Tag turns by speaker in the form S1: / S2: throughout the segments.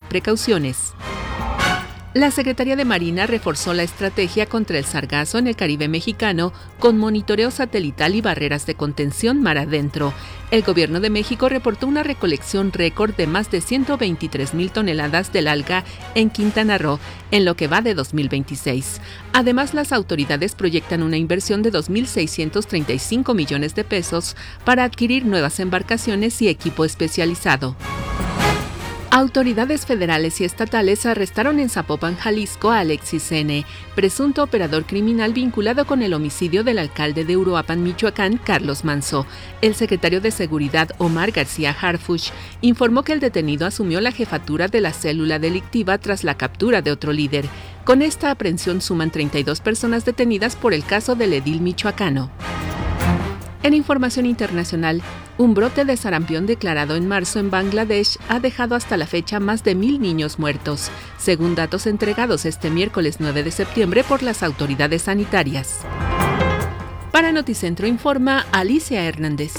S1: precauciones. La Secretaría de Marina reforzó la estrategia contra el sargazo en el Caribe mexicano con monitoreo satelital y barreras de contención mar adentro. El Gobierno de México reportó una recolección récord de más de 123,000 toneladas del alga en Quintana Roo en lo que va de 2026. Además, las autoridades proyectan una inversión de 2,635 millones de pesos para adquirir nuevas embarcaciones y equipo especializado. Autoridades federales y estatales arrestaron en Zapopan, Jalisco, a Alexis N., presunto operador criminal vinculado con el homicidio del alcalde de Uruapan, Michoacán, Carlos Manzo. El secretario de Seguridad, Omar García Harfuch, informó que el detenido asumió la jefatura de la célula delictiva tras la captura de otro líder. Con esta aprehensión suman 32 personas detenidas por el caso del edil michoacano. En información internacional, un brote de sarampión declarado en marzo en Bangladesh ha dejado hasta la fecha más de 1,000 niños muertos, según datos entregados este miércoles 9 de septiembre por las autoridades sanitarias. Para Noticentro informa Alicia Hernández.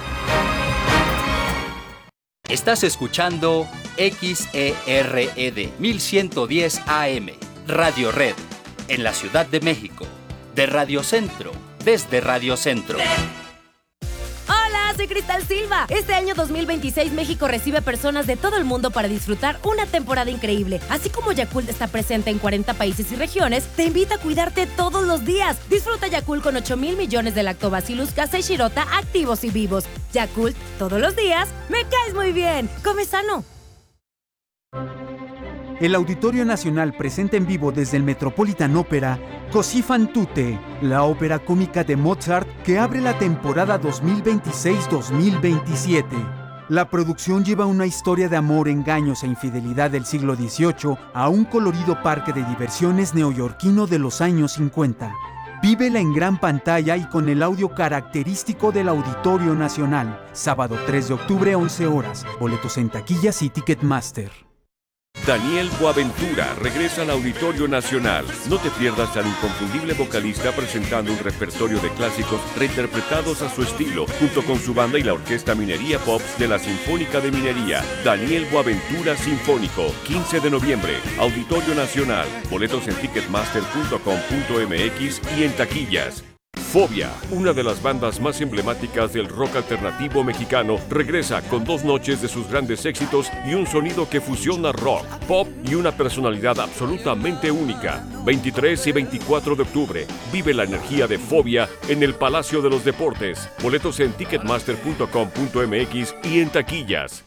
S2: Estás escuchando XERED 1110 AM, Radio Red, en la Ciudad de México, de Radio Centro, desde Radio Centro.
S3: Soy Cristal Silva. Este año 2026 México recibe personas de todo el mundo para disfrutar una temporada increíble. Así como Yakult está presente en 40 países y regiones, te invita a cuidarte todos los días. Disfruta Yakult con 8,000 millones de Lactobacillus casei shirota activos y vivos. Yakult, todos los días, me caes muy bien. Come sano.
S4: El Auditorio Nacional presenta en vivo desde el Metropolitan Opera Così fan tutte, la ópera cómica de Mozart que abre la temporada 2026-2027. La producción lleva una historia de amor, engaños e infidelidad del siglo XVIII a un colorido parque de diversiones neoyorquino de los años 50. Vívela en gran pantalla y con el audio característico del Auditorio Nacional. Sábado 3 de octubre, 11 horas. Boletos en taquillas y Ticketmaster.
S5: Daniel Boaventura regresa al Auditorio Nacional. No te pierdas al inconfundible vocalista presentando un repertorio de clásicos reinterpretados a su estilo, junto con su banda y la Orquesta Minería Pops de la Sinfónica de Minería. Daniel Boaventura Sinfónico, 15 de noviembre, Auditorio Nacional. Boletos en ticketmaster.com.mx y en taquillas. Fobia, una de las bandas más emblemáticas del rock alternativo mexicano, regresa con 2 noches de sus grandes éxitos y un sonido que fusiona rock, pop y una personalidad absolutamente única. 23 y 24 de octubre, vive la energía de Fobia en el Palacio de los Deportes. Boletos en ticketmaster.com.mx y en taquillas.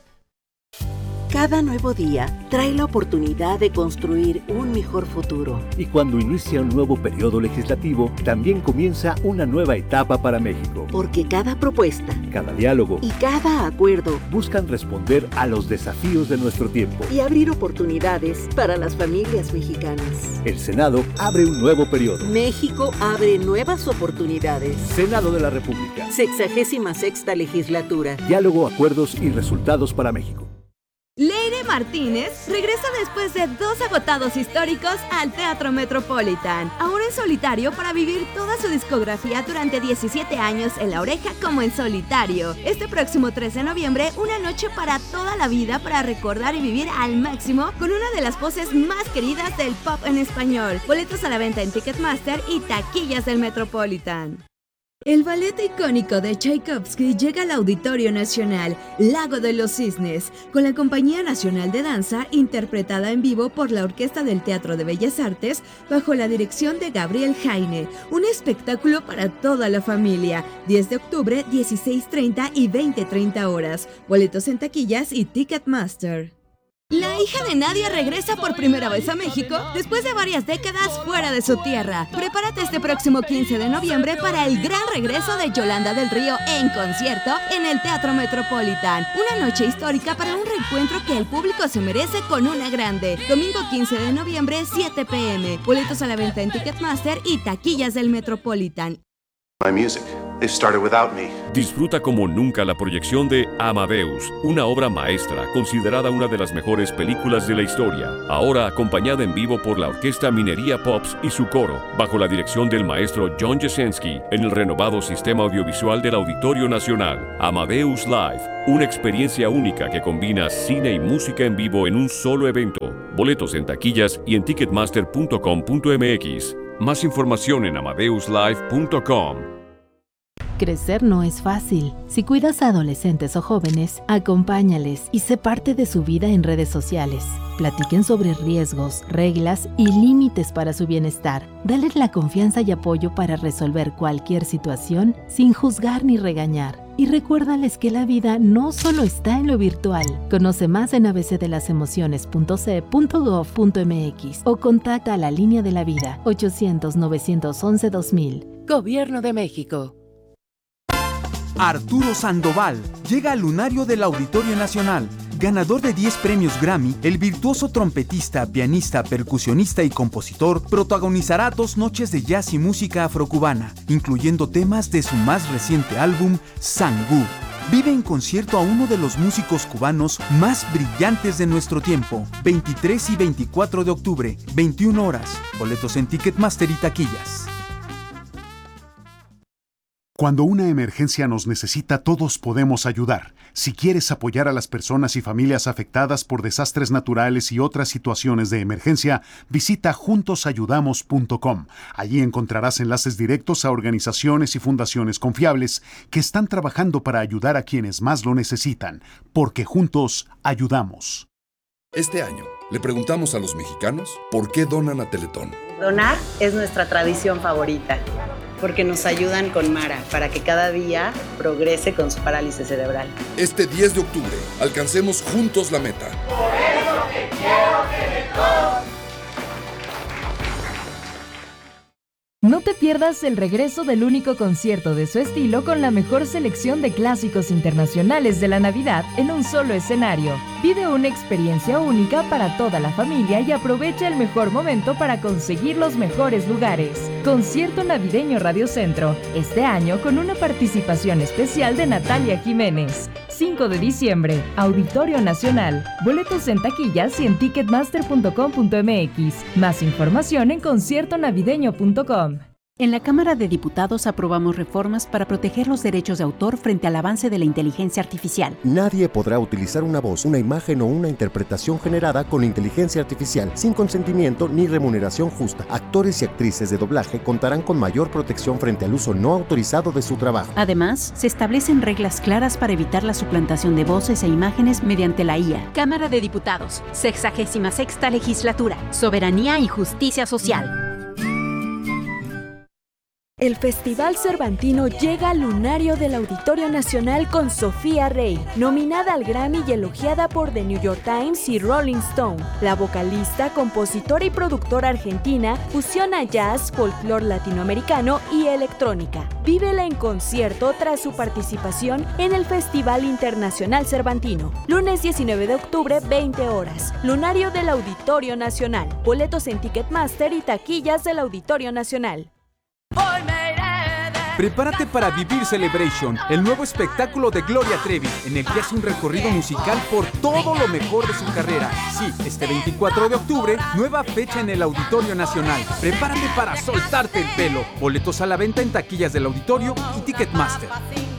S6: Cada nuevo día trae la oportunidad de construir un mejor futuro.
S7: Y cuando inicia un nuevo periodo legislativo, también comienza una nueva etapa para México.
S6: Porque cada propuesta,
S7: cada diálogo
S6: y cada acuerdo
S7: buscan responder a los desafíos de nuestro tiempo
S6: y abrir oportunidades para las familias mexicanas.
S7: El Senado abre un nuevo periodo.
S6: México abre nuevas oportunidades.
S7: Senado de la República.
S6: 66ª legislatura.
S7: Diálogo, acuerdos y resultados para México.
S8: Leire Martínez regresa después de 2 agotados históricos al Teatro Metropolitan, ahora en solitario para vivir toda su discografía durante 17 años en La Oreja como en solitario. Este próximo 3 de noviembre, una noche para toda la vida para recordar y vivir al máximo con una de las voces más queridas del pop en español. Boletos a la venta en Ticketmaster y taquillas del Metropolitan. El ballet icónico de Tchaikovsky llega al Auditorio Nacional, Lago de los Cisnes, con la Compañía Nacional de Danza, interpretada en vivo por la Orquesta del Teatro de Bellas Artes, bajo la dirección de Gabriel Jaine. Un espectáculo para toda la familia. 10 de octubre, 16:30 y 20:30 horas. Boletos en taquillas y Ticketmaster. La hija de Nadia regresa por primera vez a México después de varias décadas fuera de su tierra. Prepárate este próximo 15 de noviembre para el gran regreso de Yolanda del Río en concierto en el Teatro Metropolitan. Una noche histórica para un reencuentro que el público se merece con una grande. Domingo 15 de noviembre, 7 p.m. Boletos a la venta en Ticketmaster y taquillas del Metropolitan.
S9: My music. They've started without me.
S5: Disfruta como nunca la proyección de Amadeus, una obra maestra considerada una de las mejores películas de la historia. Ahora acompañada en vivo por la Orquesta Minería Pops y su coro, bajo la dirección del maestro John Jasenski, en el renovado sistema audiovisual del Auditorio Nacional. Amadeus Live, una experiencia única que combina cine y música en vivo en un solo evento. Boletos en taquillas y en ticketmaster.com.mx. Más información en amadeuslive.com.
S10: Crecer no es fácil. Si cuidas a adolescentes o jóvenes, acompáñales y sé parte de su vida en redes sociales. Platiquen sobre riesgos, reglas y límites para su bienestar. Dales la confianza y apoyo para resolver cualquier situación sin juzgar ni regañar. Y recuérdales que la vida no solo está en lo virtual. Conoce más en abcdelasemociones.ce.gov.mx o contacta a la Línea de la Vida 800-911-2000.
S1: Gobierno de México.
S4: Arturo Sandoval llega al lunario del Auditorio Nacional. Ganador de 10 premios Grammy, el virtuoso trompetista, pianista, percusionista y compositor protagonizará 2 noches de jazz y música afrocubana, incluyendo temas de su más reciente álbum, Sangú. Vive en concierto a uno de los músicos cubanos más brillantes de nuestro tiempo. 23 y 24 de octubre, 21 horas. Boletos en Ticketmaster y taquillas.
S11: Cuando una emergencia nos necesita, todos podemos ayudar. Si quieres apoyar a las personas y familias afectadas por desastres naturales y otras situaciones de emergencia, visita juntosayudamos.com. Allí encontrarás enlaces directos a organizaciones y fundaciones confiables que están trabajando para ayudar a quienes más lo necesitan, porque juntos ayudamos.
S12: Este año, le preguntamos a los mexicanos por qué donan a Teletón.
S13: Donar es nuestra tradición favorita, porque nos ayudan con Mara para que cada día progrese con su parálisis cerebral.
S12: Este 10 de octubre, alcancemos juntos la meta.
S14: Por eso te quiero, Teletón.
S15: No te pierdas el regreso del único concierto de su estilo con la mejor selección de clásicos internacionales de la Navidad en un solo escenario. Vive una experiencia única para toda la familia y aprovecha el mejor momento para conseguir los mejores lugares. Concierto Navideño Radio Centro, este año con una participación especial de Natalia Jiménez. 5 de diciembre, Auditorio Nacional. Boletos en taquillas y en ticketmaster.com.mx. Más información en conciertonavideño.com.
S16: En la Cámara de Diputados aprobamos reformas para proteger los derechos de autor frente al avance de la inteligencia artificial.
S17: Nadie podrá utilizar una voz, una imagen o una interpretación generada con inteligencia artificial sin consentimiento ni remuneración justa. Actores y actrices de doblaje contarán con mayor protección frente al uso no autorizado de su trabajo.
S16: Además, se establecen reglas claras para evitar la suplantación de voces e imágenes mediante la IA.
S18: Cámara de Diputados, 66ª Legislatura, Soberanía y Justicia Social.
S19: El Festival Cervantino llega al lunario del Auditorio Nacional con Sofía Rey, nominada al Grammy y elogiada por The New York Times y Rolling Stone. La vocalista, compositora y productora argentina fusiona jazz, folclore latinoamericano y electrónica. Vívela en concierto tras su participación en el Festival Internacional Cervantino. Lunes 19 de octubre, 20 horas. Lunario del Auditorio Nacional. Boletos en Ticketmaster y taquillas del Auditorio Nacional.
S4: Prepárate para Vivir Celebration, el nuevo espectáculo de Gloria Trevi, en el que hace un recorrido musical por todo lo mejor de su carrera. Sí, este 24 de octubre, nueva fecha en el Auditorio Nacional. Prepárate para soltarte el pelo. Boletos a la venta en taquillas del Auditorio y Ticketmaster.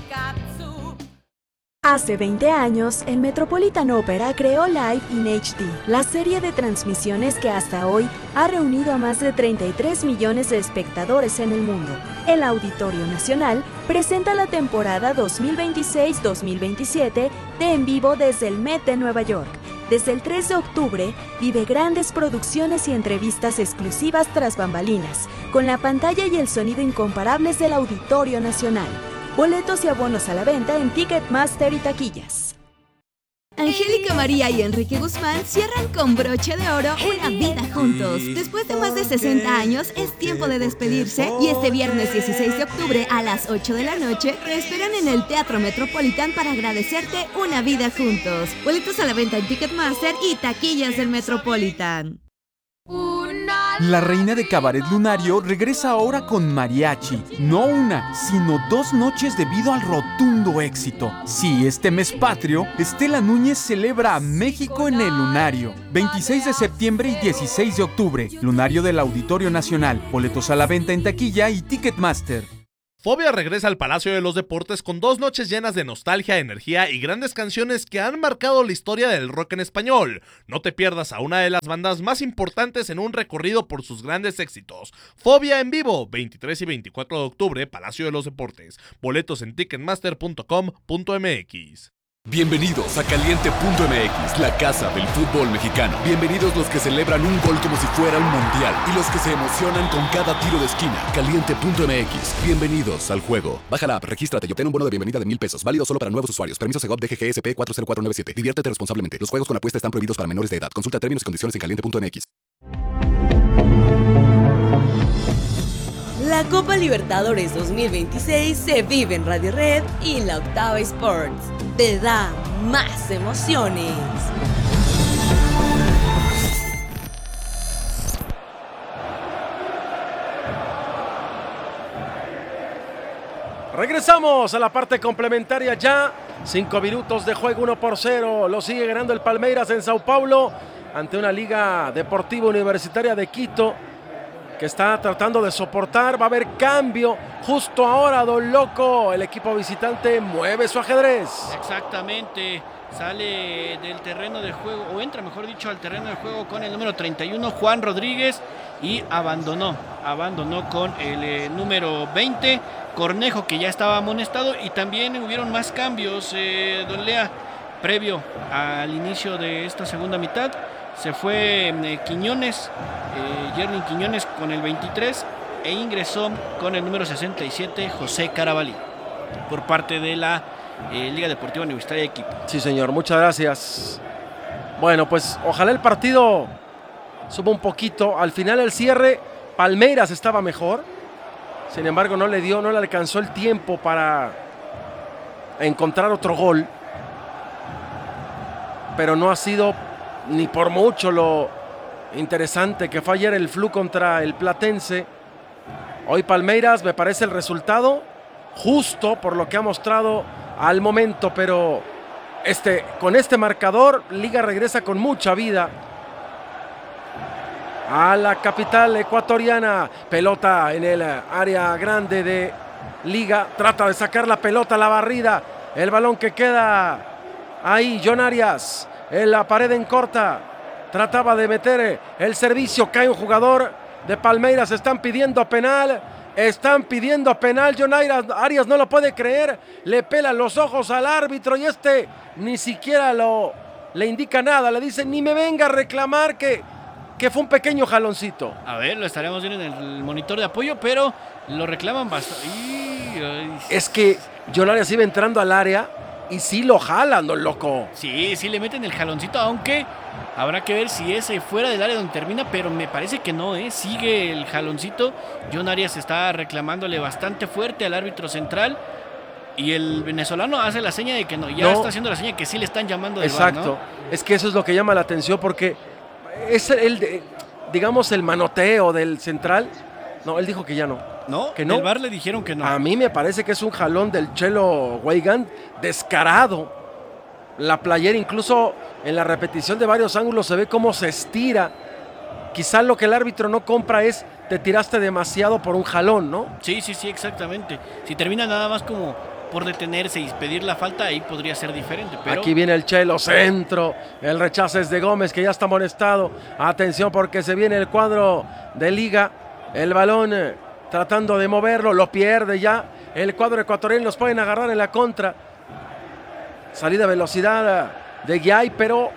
S19: Hace 20 años, el Metropolitan Opera creó Live in HD, la serie de transmisiones que hasta hoy ha reunido a más de 33 millones de espectadores en el mundo. El Auditorio Nacional presenta la temporada 2026-2027 de En Vivo desde el Met de Nueva York. Desde el 3 de octubre, vive grandes producciones y entrevistas exclusivas tras bambalinas, con la pantalla y el sonido incomparables del Auditorio Nacional. Boletos y abonos a la venta en Ticketmaster y taquillas.
S8: Angélica María y Enrique Guzmán cierran con broche de oro una vida juntos. Después de más de 60 años, es tiempo de despedirse y este viernes 16 de octubre a las 8 de la noche te esperan en el Teatro Metropolitan para agradecerte una vida juntos. Boletos a la venta en Ticketmaster y taquillas del Metropolitan.
S4: La reina de Cabaret Lunario regresa ahora con mariachi. No una, sino 2 noches debido al rotundo éxito. Sí, este mes patrio, Estela Núñez celebra a México en el Lunario. 26 de septiembre y 16 de octubre. Lunario del Auditorio Nacional. Boletos a la venta en taquilla y Ticketmaster.
S20: Fobia regresa al Palacio de los Deportes con 2 noches llenas de nostalgia, energía y grandes canciones que han marcado la historia del rock en español. No te pierdas a una de las bandas más importantes en un recorrido por sus grandes éxitos. Fobia en vivo, 23 y 24 de octubre, Palacio de los Deportes. Boletos en ticketmaster.com.mx.
S21: Bienvenidos a Caliente.mx, la casa del fútbol mexicano. Bienvenidos los que celebran un gol como si fuera un mundial y los que se emocionan con cada tiro de esquina. Caliente.mx, bienvenidos al juego. Baja la app, regístrate y obtén un bono de bienvenida de $1,000, válido solo para nuevos usuarios. Permiso Segov DGGSP 40497. Diviértete responsablemente. Los juegos con apuesta están prohibidos para menores de edad. Consulta términos y condiciones en Caliente.mx.
S22: La Copa Libertadores 2026 se vive en Radio Red y la Octava Sports. Te da más emociones.
S23: Regresamos a la parte complementaria ya. 5 minutos de juego, 1-0. Lo sigue ganando el Palmeiras en Sao Paulo ante una Liga Deportiva Universitaria de Quito que está tratando de soportar. Va a haber cambio justo ahora, Don Loco. El equipo visitante mueve su ajedrez.
S24: Exactamente. Sale del terreno de juego, o entra, mejor dicho, al terreno de juego con el número 31, Juan Rodríguez, y abandonó con el número 20, Cornejo, que ya estaba amonestado, y también hubieron más cambios, Don Lea, previo al inicio de esta segunda mitad. Se fue Quiñones, Yerlin Quiñones con el 23 e ingresó con el número 67 José Carabalí por parte de la Liga Deportiva Universitaria de Quito.
S23: Sí, señor, muchas gracias. Bueno, pues ojalá el partido suba un poquito. Al final el cierre, Palmeiras estaba mejor. Sin embargo, no le alcanzó el tiempo para encontrar otro gol. Pero no ha sido ni por mucho lo interesante que fue ayer el Flu contra el Platense. Hoy Palmeiras, me parece el resultado justo por lo que ha mostrado al momento, pero con este marcador, Liga regresa con mucha vida a la capital ecuatoriana. Pelota en el área grande de Liga, trata de sacar la pelota a la barrida, el balón que queda ahí, John Arias en la pared en corta, trataba de meter el servicio, cae un jugador de Palmeiras, están pidiendo penal, John Arias no lo puede creer, le pela los ojos al árbitro y ni siquiera le indica nada, le dice ni me venga a reclamar que fue un pequeño jaloncito.
S24: A ver, lo estaremos viendo en el monitor de apoyo, pero lo reclaman bastante.
S23: Es que John Arias iba entrando al área y sí lo jalan, Don Loco.
S24: Sí, le meten el jaloncito, aunque habrá que ver si es fuera del área donde termina, pero me parece que no, sigue el jaloncito. John Arias está reclamándole bastante fuerte al árbitro central y el venezolano hace la seña de que no, está haciendo la seña que sí le están llamando del
S23: exacto,
S24: VAR, ¿no?
S23: Es que eso es lo que llama la atención porque es el manoteo del central. No, él dijo que ya no.
S24: ¿No?
S23: Que no.
S24: El VAR le dijeron que no.
S23: A mí me parece que es un jalón del Chelo Weigand descarado. La playera, incluso en la repetición de varios ángulos, se ve cómo se estira. Quizá lo que el árbitro no compra es te tiraste demasiado por un jalón, ¿no?
S24: Sí, exactamente. Si termina nada más como por detenerse y pedir la falta, ahí podría ser diferente. Pero
S23: aquí viene el Chelo, centro. El rechazo es de Gómez, que ya está amonestado. Atención porque se viene el cuadro de Liga. El balón tratando de moverlo, lo pierde ya. El cuadro ecuatoriano, los pueden agarrar en la contra. Salida a velocidad de Guiay, pero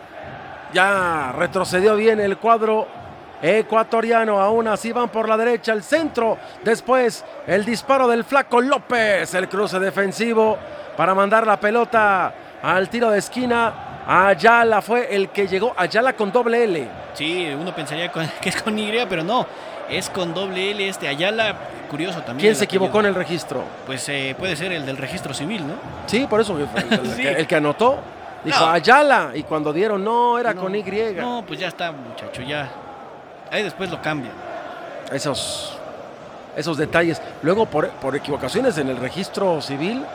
S23: ya retrocedió bien el cuadro ecuatoriano. Aún así van por la derecha, el centro. Después el disparo del Flaco López. El cruce defensivo para mandar la pelota al tiro de esquina. Ayala fue el que llegó. Ayala con doble L.
S24: Sí, uno pensaría que es con Y, pero no. Es con doble L Ayala, curioso también.
S23: ¿Quién se equivocó en el registro?
S24: Pues puede ser el del registro civil, ¿no?
S23: Sí, por eso el que anotó. Dijo Ayala, y cuando dieron no, era con Y.
S24: No, pues ya está, muchacho, ya. Ahí después lo cambian.
S23: Esos detalles. Luego, por equivocaciones en el registro civil,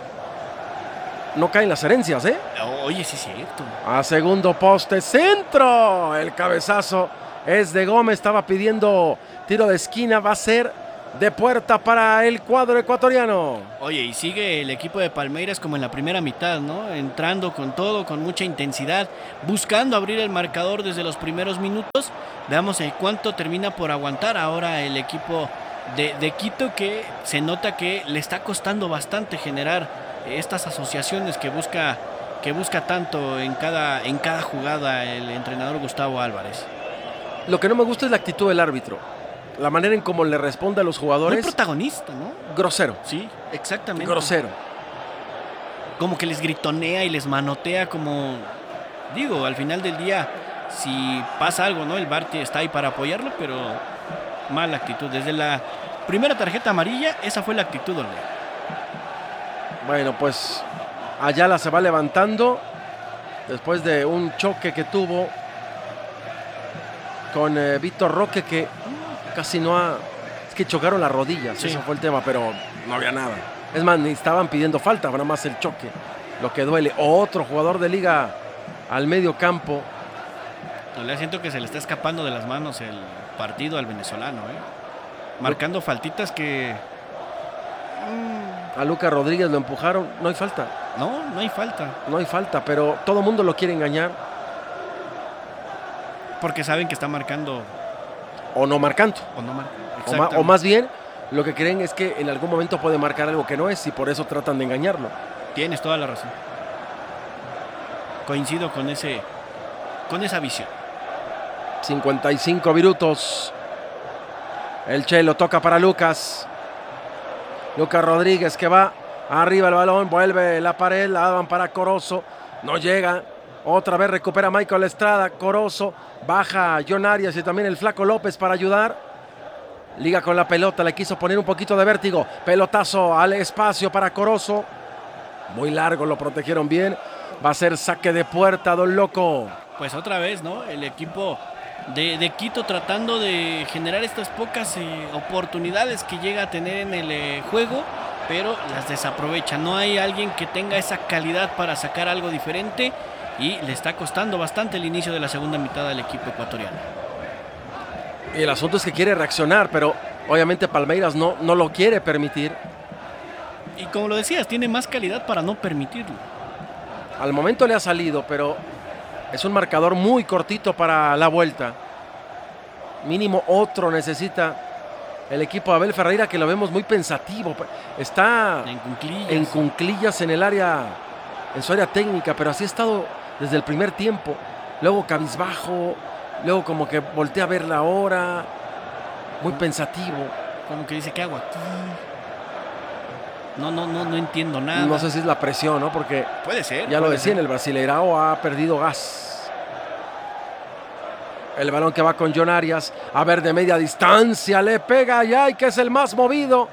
S23: no caen las herencias, ¿eh?
S24: Oye, sí es cierto.
S23: A segundo poste, centro. El cabezazo es de Gómez, estaba pidiendo tiro de esquina, va a ser de puerta para el cuadro ecuatoriano.
S24: Oye, y sigue el equipo de Palmeiras como en la primera mitad, ¿no? Entrando con todo, con mucha intensidad, buscando abrir el marcador desde los primeros minutos. Veamos cuánto termina por aguantar ahora el equipo de Quito, que se nota que le está costando bastante generar estas asociaciones que busca tanto en cada jugada el entrenador Gustavo Álvarez.
S23: Lo que no me gusta es la actitud del árbitro. La manera en cómo le responde a los jugadores.
S24: Muy protagonista, ¿no?
S23: Grosero.
S24: Sí, exactamente.
S23: Grosero.
S24: Como que les gritonea y les manotea como... Digo, al final del día, si pasa algo, ¿no? El VAR está ahí para apoyarlo, pero mala actitud. Desde la primera tarjeta amarilla, esa fue la actitud, Olé.
S23: Bueno, pues Ayala se va levantando después de un choque que tuvo con Víctor Roque, que casi no ha... Es que chocaron las rodillas, sí. Eso fue el tema, pero no había nada. Es más, ni estaban pidiendo falta, nada más el choque, lo que duele. Otro jugador de Liga al medio campo.
S24: Le siento que se le está escapando de las manos el partido al venezolano, marcando faltitas que...
S23: A Lucas Rodríguez lo empujaron, no hay falta.
S24: No hay falta.
S23: No hay falta, pero todo el mundo lo quiere engañar.
S24: Porque saben que está marcando.
S23: O no marcando. O más bien, lo que creen es que en algún momento puede marcar algo que no es y por eso tratan de engañarlo.
S24: Tienes toda la razón. Coincido con esa visión.
S23: 55 minutos. El Chelo toca para Lucas. Lucas Rodríguez que va arriba el balón, vuelve la pared, la daban para Corozo, no llega, otra vez recupera Michael Estrada, Corozo, baja John Arias y también el Flaco López para ayudar. Liga con la pelota, le quiso poner un poquito de vértigo, pelotazo al espacio para Corozo, muy largo, lo protegieron bien, va a ser saque de puerta, Don Loco.
S24: Pues otra vez, ¿no? El equipo de Quito tratando de generar estas pocas oportunidades que llega a tener en el juego, pero las desaprovecha. No hay alguien que tenga esa calidad para sacar algo diferente y le está costando bastante el inicio de la segunda mitad al equipo ecuatoriano.
S23: Y el asunto es que quiere reaccionar, pero obviamente Palmeiras no lo quiere permitir.
S24: Y como lo decías, tiene más calidad para no permitirlo.
S23: Al momento le ha salido, pero es un marcador muy cortito para la vuelta. Mínimo otro necesita el equipo de Abel Ferreira, que lo vemos muy pensativo. Está en cunclillas en el área, en su área técnica, pero así ha estado desde el primer tiempo. Luego cabizbajo, luego como que voltea a ver la hora, muy pensativo.
S24: Como que dice, ¿qué hago aquí? No entiendo nada.
S23: No sé si es la presión, ¿no? Porque
S24: puede ser.
S23: Ya lo decía, en el Brasileirao ha perdido gas. El balón que va con John Arias. A ver, de media distancia. Le pega a Yay, que es el más movido.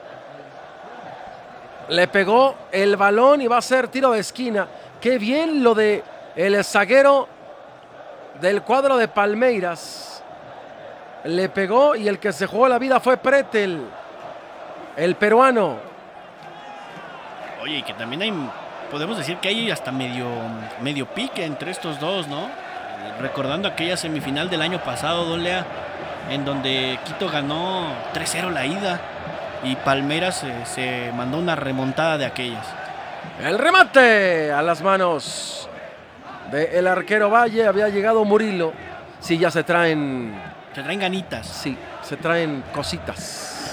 S23: Le pegó el balón y va a ser tiro de esquina. Qué bien lo de el zaguero del cuadro de Palmeiras. Le pegó y el que se jugó la vida fue Pretel, el peruano.
S24: Oye, y que también podemos decir que hay hasta medio pique entre estos dos, ¿no? Recordando aquella semifinal del año pasado, Don Lea, en donde Quito ganó 3-0 la ida y Palmeiras se mandó una remontada de aquellas.
S23: El remate a las manos del arquero Valle, había llegado Murillo. Sí, ya se traen
S24: ganitas.
S23: Sí, se traen cositas.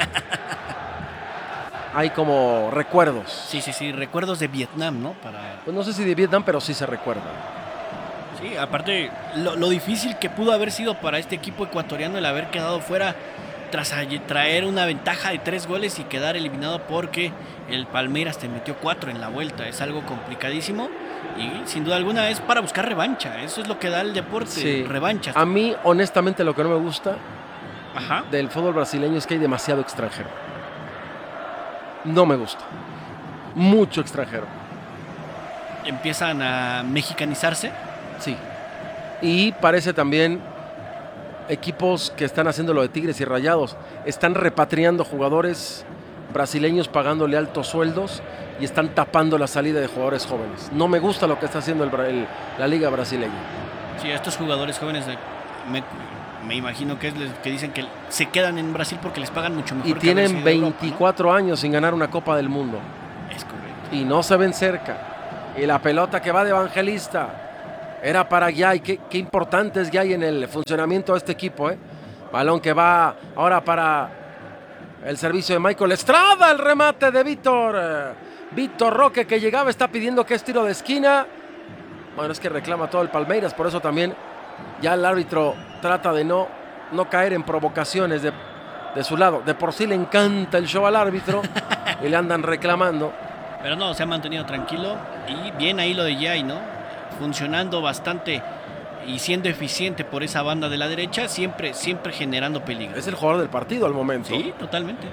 S23: Hay como recuerdos.
S24: Sí, recuerdos de Vietnam, ¿no?
S23: Pues no sé si de Vietnam, pero sí se recuerda.
S24: Sí, aparte, lo difícil que pudo haber sido para este equipo ecuatoriano el haber quedado fuera tras traer una ventaja de 3 goles y quedar eliminado porque el Palmeiras te metió 4 en la vuelta. Es algo complicadísimo y sin duda alguna es para buscar revancha. Eso es lo que da el deporte, sí. Revanchas.
S23: A mí, honestamente, lo que no me gusta del fútbol brasileño es que hay demasiado extranjero. No me gusta. Mucho extranjero.
S24: ¿Empiezan a mexicanizarse?
S23: Sí. Y parece también equipos que están haciendo lo de Tigres y Rayados. Están repatriando jugadores brasileños pagándole altos sueldos y están tapando la salida de jugadores jóvenes. No me gusta lo que está haciendo la liga brasileña.
S24: Sí, estos jugadores jóvenes me imagino que es que dicen que se quedan en Brasil porque les pagan mucho mejor.
S23: Y tienen 24 años sin ganar una Copa del Mundo.
S24: Es correcto.
S23: Y no se ven cerca. Y la pelota que va de Evangelista era para Yay. Qué importante es Yay en el funcionamiento de este equipo, ¿eh? Balón que va ahora para el servicio de Michael Estrada. El remate de Víctor Roque, que llegaba, está pidiendo que es tiro de esquina. Bueno, es que reclama todo el Palmeiras, por eso también ya el árbitro trata de no caer en provocaciones de su lado. De por sí le encanta el show al árbitro y le andan reclamando.
S24: Pero no, se ha mantenido tranquilo y bien ahí lo de Yay, ¿no? Funcionando bastante y siendo eficiente por esa banda de la derecha, siempre generando peligro.
S23: Es el jugador del partido al momento.
S24: Sí, totalmente.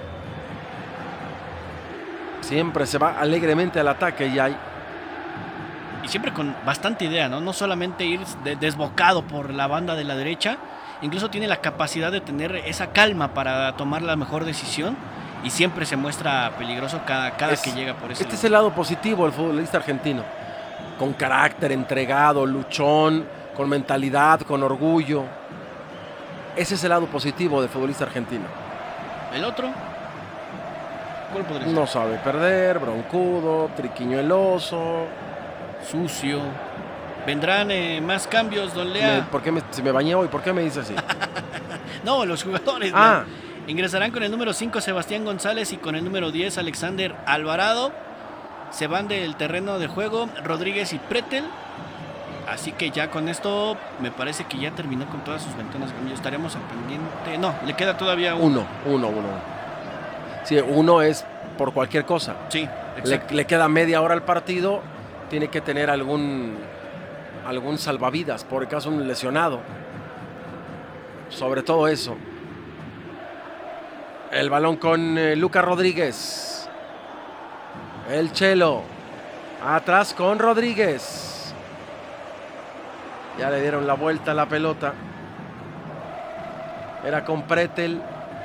S23: Siempre se va alegremente al ataque Yay.
S24: Y siempre con bastante idea, ¿no? No solamente ir desbocado por la banda de la derecha, incluso tiene la capacidad de tener esa calma para tomar la mejor decisión y siempre se muestra peligroso cada que llega por ese
S23: lado. Es el lado positivo del futbolista argentino. Con carácter, entregado, luchón, con mentalidad, con orgullo. Ese es el lado positivo del futbolista argentino.
S24: ¿El otro? ¿Cuál podría ser?
S23: No sabe perder, broncudo, triquiñueloso,
S24: sucio. ¿Vendrán más cambios, don Lea?
S23: Si me bañé hoy, ¿por qué me dice así?
S24: No, los jugadores. Ingresarán con el número 5 Sebastián González y con el número 10 Alexander Alvarado. Se van del terreno de juego Rodríguez y Pretel. Así que ya con esto me parece que ya terminó con todas sus ventanas. Estaremos al pendiente. No, le queda todavía uno.
S23: Sí, uno es por cualquier cosa.
S24: Sí, exacto.
S23: Le queda media hora al partido. Tiene que tener algún salvavidas, por el caso de un lesionado. Sobre todo eso. El balón con Lucas Rodríguez. El Chelo. Atrás con Rodríguez. Ya le dieron la vuelta a la pelota. Era con Pretel.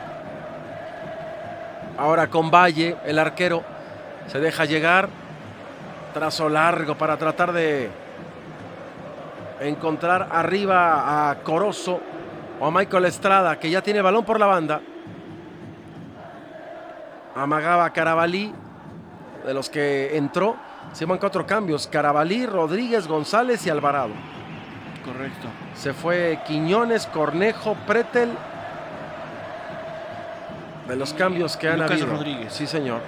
S23: Ahora con Valle, el arquero. Se deja llegar. Trazo largo para tratar de encontrar arriba a Corozo o a Michael Estrada, que ya tiene balón por la banda. Amagaba Carabalí, de los que entró. Se van 4 cambios: Carabalí, Rodríguez, González y Alvarado.
S24: Correcto.
S23: Se fue Quiñones, Cornejo, Pretel. De los cambios que han habido.
S24: Rodríguez.
S23: Sí, señor.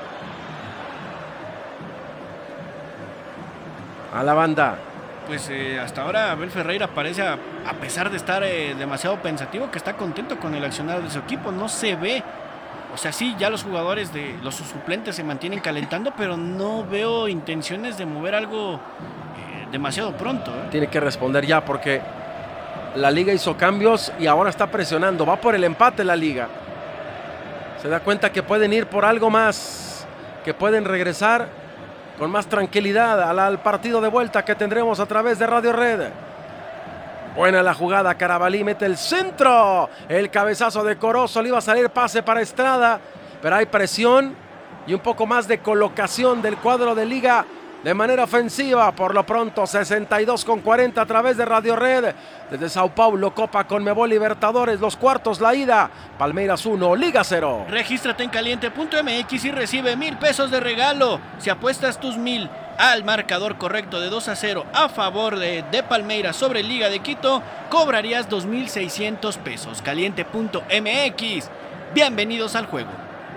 S23: A la banda.
S24: Pues hasta ahora Abel Ferreira parece, a pesar de estar demasiado pensativo, que está contento con el accionar de su equipo. No se ve. O sea, sí, ya los jugadores de los suplentes se mantienen calentando, pero no veo intenciones de mover algo demasiado pronto.
S23: Tiene que responder ya porque la liga hizo cambios y ahora está presionando. Va por el empate la liga. Se da cuenta que pueden ir por algo más, que pueden regresar con más tranquilidad al partido de vuelta que tendremos a través de Radio Red. Buena la jugada, Carabalí mete el centro. El cabezazo de Corozo, le iba a salir pase para Estrada, pero hay presión y un poco más de colocación del cuadro de liga de manera ofensiva. Por lo pronto 62:40 a través de Radio Red. Desde Sao Paulo, Copa Conmebol Libertadores, los cuartos, la ida. Palmeiras 1, Liga 0.
S24: Regístrate en caliente.mx y recibe 1,000 pesos de regalo. Si apuestas tus 1,000 al marcador correcto de 2-0 a favor de Palmeiras sobre Liga de Quito, cobrarías 2,600 pesos. Caliente.mx. Bienvenidos al juego.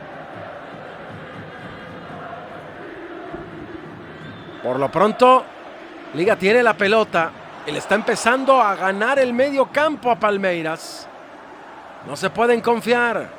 S23: Por lo pronto, Liga tiene la pelota. Él está empezando a ganar el medio campo a Palmeiras. No se pueden confiar.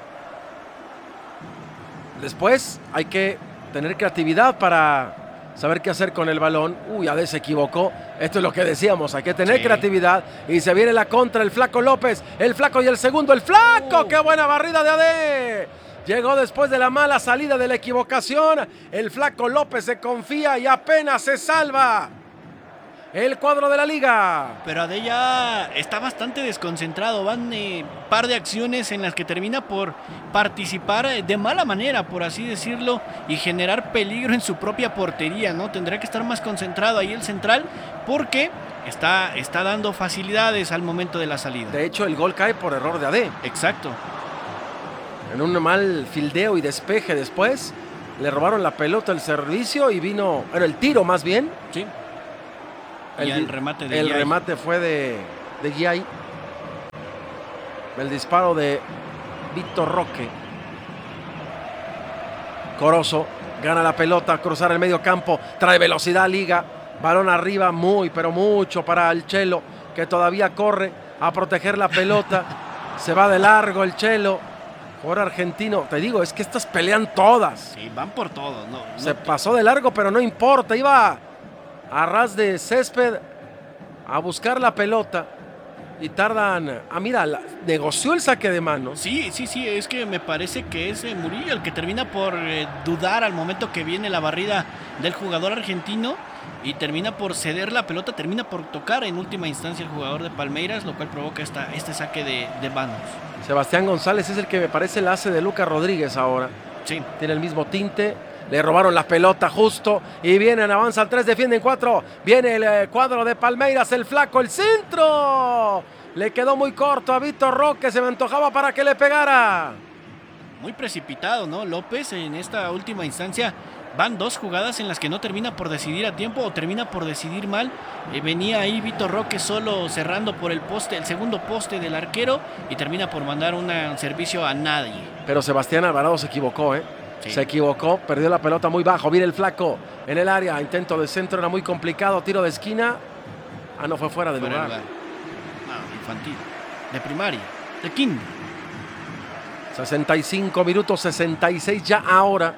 S23: Después hay que tener creatividad para saber qué hacer con el balón. Uy, Ade se equivocó. Esto es lo que decíamos, hay que tener creatividad. Y se viene la contra, el Flaco López. El Flaco y el segundo, el Flaco. ¡Qué buena barrida de Ade! Llegó después de la mala salida de la equivocación. El Flaco López se confía y apenas se salva el cuadro de la liga.
S24: Pero Ade ya está bastante desconcentrado. Van par de acciones en las que termina por participar de mala manera, por así decirlo, y generar peligro en su propia portería, ¿no? Tendrá que estar más concentrado ahí el central, porque Está dando facilidades al momento de la salida.
S23: De hecho, el gol cae por error de AD.
S24: Exacto.
S23: En un mal fildeo y despeje después, le robaron la pelota, el servicio y vino... Era el tiro más bien.
S24: Sí. El remate de
S23: El
S24: Guiay.
S23: remate fue de Guiay. El disparo de Víctor Roque. Corozo gana la pelota, cruzar el medio campo, trae velocidad Liga. Balón arriba, pero mucho para el Chelo, que todavía corre a proteger la pelota. Se va de largo el Chelo. Jugador argentino, te digo, es que estas pelean todas.
S24: Sí, van por todo.
S23: Se pasó de largo, pero no importa. Iba a ras de césped a buscar la pelota y tardan. Mira, negoció el saque de mano.
S24: Sí, es que me parece que es Murillo el que termina por dudar al momento que viene la barrida del jugador argentino y termina por ceder la pelota, termina por tocar en última instancia el jugador de Palmeiras, lo cual provoca este saque de manos.
S23: Sebastián González es el que me parece el hace de Lucas Rodríguez ahora.
S24: Sí.
S23: Tiene el mismo tinte. Le robaron la pelota justo y vienen, avanzan 3, defienden 4. Viene el cuadro de Palmeiras, el flaco, el centro. Le quedó muy corto a Víctor Roque, se me antojaba para que le pegara.
S24: Muy precipitado, ¿no? López en esta última instancia. Van 2 jugadas en las que no termina por decidir a tiempo o termina por decidir mal. Venía ahí Víctor Roque solo cerrando por el segundo poste del arquero y termina por mandar un servicio a nadie.
S23: Pero Sebastián Alvarado se equivocó, ¿eh?
S24: Sí.
S23: Se equivocó, perdió la pelota muy bajo. Viene el flaco en el área, intento de centro, era muy complicado, tiro de esquina. No fue fuera de lugar.
S24: Infantil, de primaria, de kinder.
S23: 65 minutos, 66 ya ahora.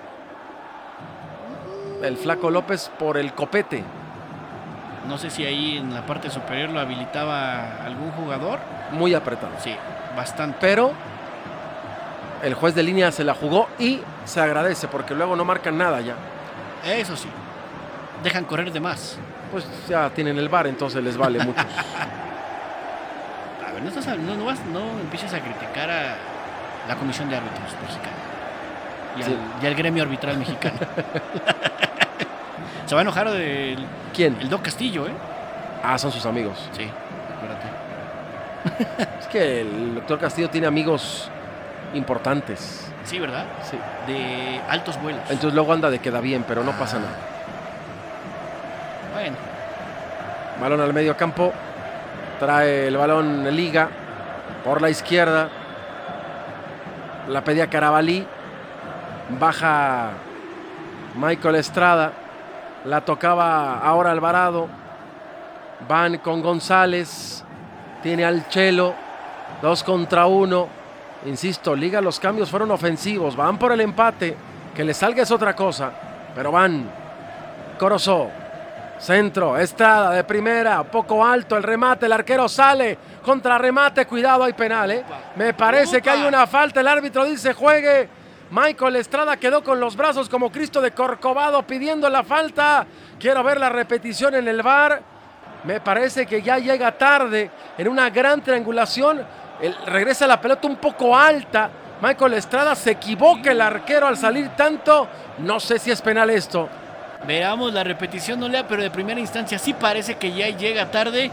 S23: El flaco López por el copete.
S24: No sé si ahí en la parte superior lo habilitaba algún jugador.
S23: Muy apretado.
S24: Sí, bastante.
S23: Pero el juez de línea se la jugó y se agradece porque luego no marcan nada ya.
S24: Eso sí, dejan correr de más.
S23: Pues ya tienen el VAR, entonces les vale mucho.
S24: A ver, no empieces a criticar a la Comisión de Árbitros mexicana y al gremio arbitral mexicano. Se va a enojar del...
S23: ¿Quién?
S24: El Doc Castillo, ¿eh?
S23: Son sus amigos.
S24: Sí, acuérdate.
S23: Es que el doctor Castillo tiene amigos importantes.
S24: Sí, ¿verdad?
S23: Sí.
S24: De altos vuelos.
S23: Entonces luego anda de queda bien, pero no pasa nada.
S24: Bueno.
S23: Balón al medio campo. Trae el balón Liga por la izquierda. La pedía Carabalí. Baja Michael Estrada. La tocaba ahora Alvarado. Van con González. Tiene al Chelo. 2 contra 1. Insisto, Liga, los cambios fueron ofensivos. Van por el empate. Que le salga es otra cosa. Pero van. Corozó. Centro. Estrada de primera. Poco alto el remate. El arquero sale. Contrarremate. Cuidado, hay penal, ¿eh? Me parece que hay una falta. El árbitro dice juegue. Michael Estrada quedó con los brazos como Cristo de Corcovado pidiendo la falta. Quiero ver la repetición en el VAR. Me parece que ya llega tarde en una gran triangulación. Regresa la pelota un poco alta. Michael Estrada se equivoca el arquero al salir tanto. No sé si es penal esto.
S24: Veamos la repetición, no lea, pero de primera instancia sí parece que ya llega tarde.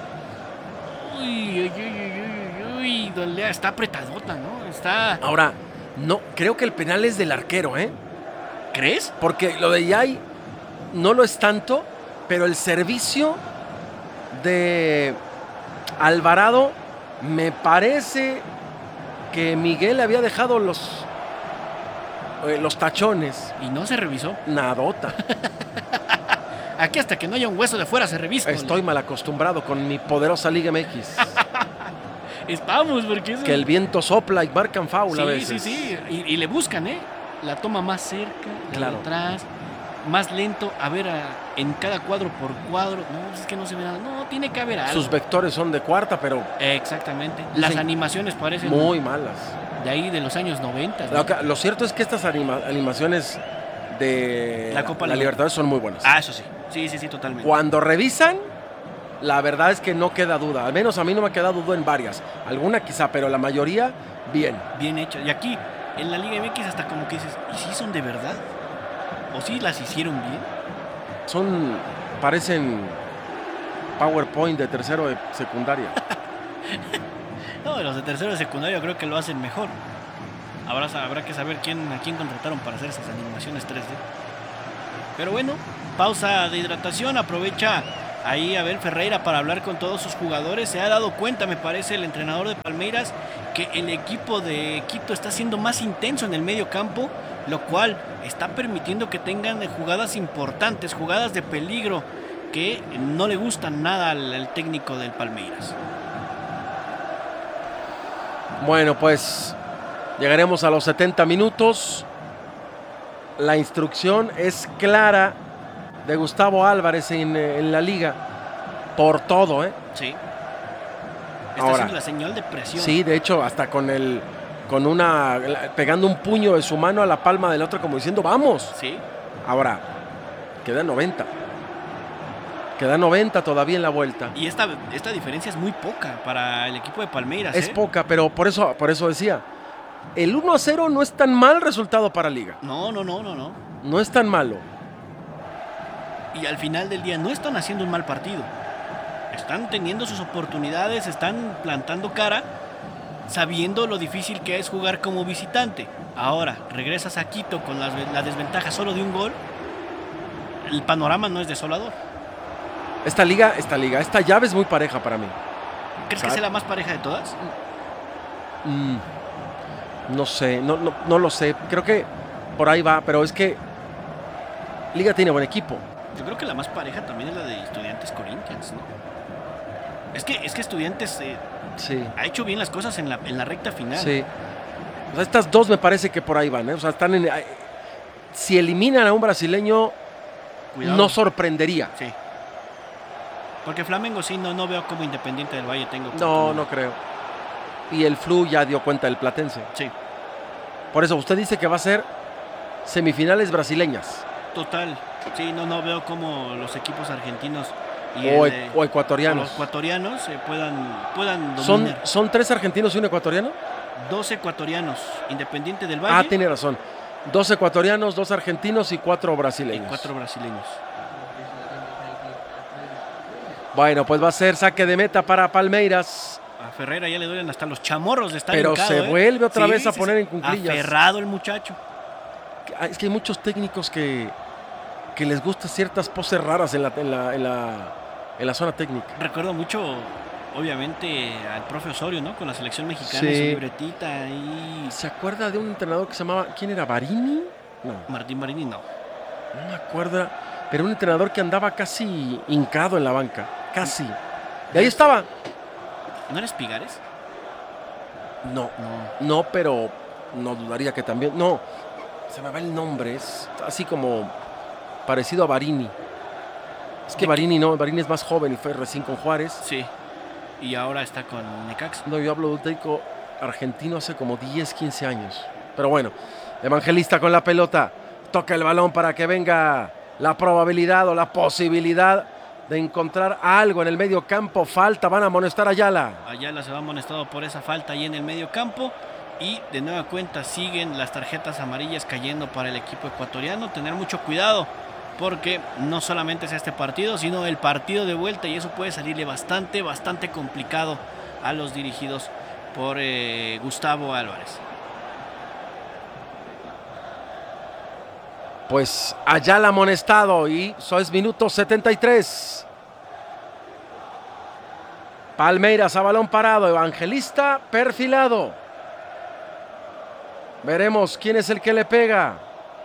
S24: Uy, don Lea, está apretadota, ¿no? Está...
S23: Ahora, no, creo que el penal es del arquero, ¿eh?
S24: ¿Crees?
S23: Porque lo de Yay no lo es tanto, pero el servicio de Alvarado me parece que Miguel había dejado los tachones.
S24: ¿Y no se revisó?
S23: Nadota.
S24: Aquí hasta que no haya un hueso de fuera se revisa.
S23: Estoy mal acostumbrado con mi poderosa Liga MX.
S24: Estamos, porque eso...
S23: Que el viento sopla y marcan foul a veces.
S24: Sí. Y le buscan, ¿eh? La toma más cerca,
S23: claro.
S24: De atrás, más lento. A ver, en cada cuadro por cuadro. No, es que no se ve nada. No, tiene que haber algo.
S23: Sus vectores son de cuarta, pero...
S24: Exactamente. Las animaciones parecen...
S23: muy malas.
S24: De ahí, de los años 90. ¿no?
S23: Lo cierto es que estas animaciones de
S24: la Copa
S23: Libertadores son muy buenas.
S24: Eso sí. Sí, totalmente.
S23: Cuando revisan, la verdad es que no queda duda. Al menos a mí no me ha quedado duda en varias. Alguna quizá, pero la mayoría, bien.
S24: Bien hecha. Y aquí, en la Liga MX, hasta como que dices, ¿y si son de verdad? ¿O si las hicieron bien?
S23: Parecen PowerPoint de tercero de secundaria.
S24: No, los de tercero de secundaria creo que lo hacen mejor. Habrá que saber a quién contrataron para hacer esas animaciones 3D. Pero bueno, pausa de hidratación. Aprovecha ahí Abel Ferreira para hablar con todos sus jugadores. Se ha dado cuenta, me parece, el entrenador de Palmeiras, que el equipo de Quito está siendo más intenso en el medio campo, lo cual está permitiendo que tengan jugadas importantes, jugadas de peligro, que no le gustan nada al técnico del Palmeiras.
S23: Bueno, pues llegaremos a los 70 minutos. La instrucción es clara de Gustavo Álvarez en la liga. Por todo, ¿eh?
S24: Sí. Está haciendo la señal de presión.
S23: Sí, de hecho, hasta pegando un puño de su mano a la palma del otro, como diciendo, ¡vamos!
S24: Sí.
S23: Ahora, queda 90. Queda 90 todavía en la vuelta.
S24: Y esta diferencia es muy poca para el equipo de Palmeiras.
S23: Es poca, pero por eso decía, el 1-0 no es tan mal resultado para Liga.
S24: No.
S23: No es tan malo.
S24: Y al final del día no están haciendo un mal partido. Están teniendo sus oportunidades, están plantando cara, sabiendo lo difícil que es jugar como visitante. Ahora, regresas a Quito con la desventaja solo de un gol. El panorama no es desolador.
S23: Esta llave es muy pareja para mí.
S24: ¿Crees que sea la más pareja de todas?
S23: No sé, no lo sé. Creo que por ahí va, pero es que Liga tiene buen equipo.
S24: Yo creo que la más pareja también es la de Estudiantes Corinthians, ¿no? Es que Estudiantes
S23: sí,
S24: ha hecho bien las cosas en la recta final.
S23: Sí. O sea, estas dos me parece que por ahí van, ¿eh? O sea, están si eliminan a un brasileño, cuidado, no sorprendería.
S24: Sí. Porque Flamengo sí, no veo como Independiente del Valle tengo.
S23: No creo. Y el Flu ya dio cuenta del Platense.
S24: Sí.
S23: Por eso, usted dice que va a ser semifinales brasileñas.
S24: Total. Sí, no veo como los equipos argentinos
S23: o ecuatorianos.
S24: Los ecuatorianos puedan dominar.
S23: ¿Son 3 argentinos y un ecuatoriano?
S24: 2 ecuatorianos. Independiente del Valle.
S23: Ah, tiene razón. 2 ecuatorianos, 2 argentinos y 4 brasileños. Bueno, pues va a ser saque de meta para Palmeiras.
S24: A Ferreira ya le duelen hasta los chamorros de estar
S23: pero
S24: hincado,
S23: se vuelve otra vez a poner en cuclillas.
S24: Aferrado el muchacho.
S23: Es que hay muchos técnicos que les gustan ciertas poses raras en la zona técnica.
S24: Recuerdo mucho, obviamente, al profe Osorio, ¿no? Con la selección mexicana,
S23: sí,
S24: su libretita y...
S23: ¿Se acuerda de un entrenador que se llamaba... ¿Quién era? ¿Barini? No.
S24: Martín Barini, no.
S23: No me acuerdo, pero un entrenador que andaba casi hincado en la banca. Casi. De ahí estaba.
S24: ¿No eres Pigares?
S23: No, pero no dudaría que también... No, se me va el nombre. Es así como parecido a Barini. Es que Barini es más joven y fue recién con Juárez.
S24: Sí, y ahora está con Necaxa.
S23: No, yo hablo de un técnico argentino hace como 10, 15 años. Pero bueno, Evangelista con la pelota. Toca el balón para que venga la probabilidad o la posibilidad de encontrar algo en el medio campo. Falta, van a amonestar a Ayala.
S24: Ayala se va amonestado por esa falta ahí en el medio campo. Y de nueva cuenta siguen las tarjetas amarillas cayendo para el equipo ecuatoriano. Tener mucho cuidado porque no solamente es este partido, sino el partido de vuelta, y eso puede salirle bastante complicado a los dirigidos por Gustavo Álvarez.
S23: Pues Ayala amonestado y eso es minuto 73. Palmeiras a balón parado, Evangelista perfilado. Veremos quién es el que le pega.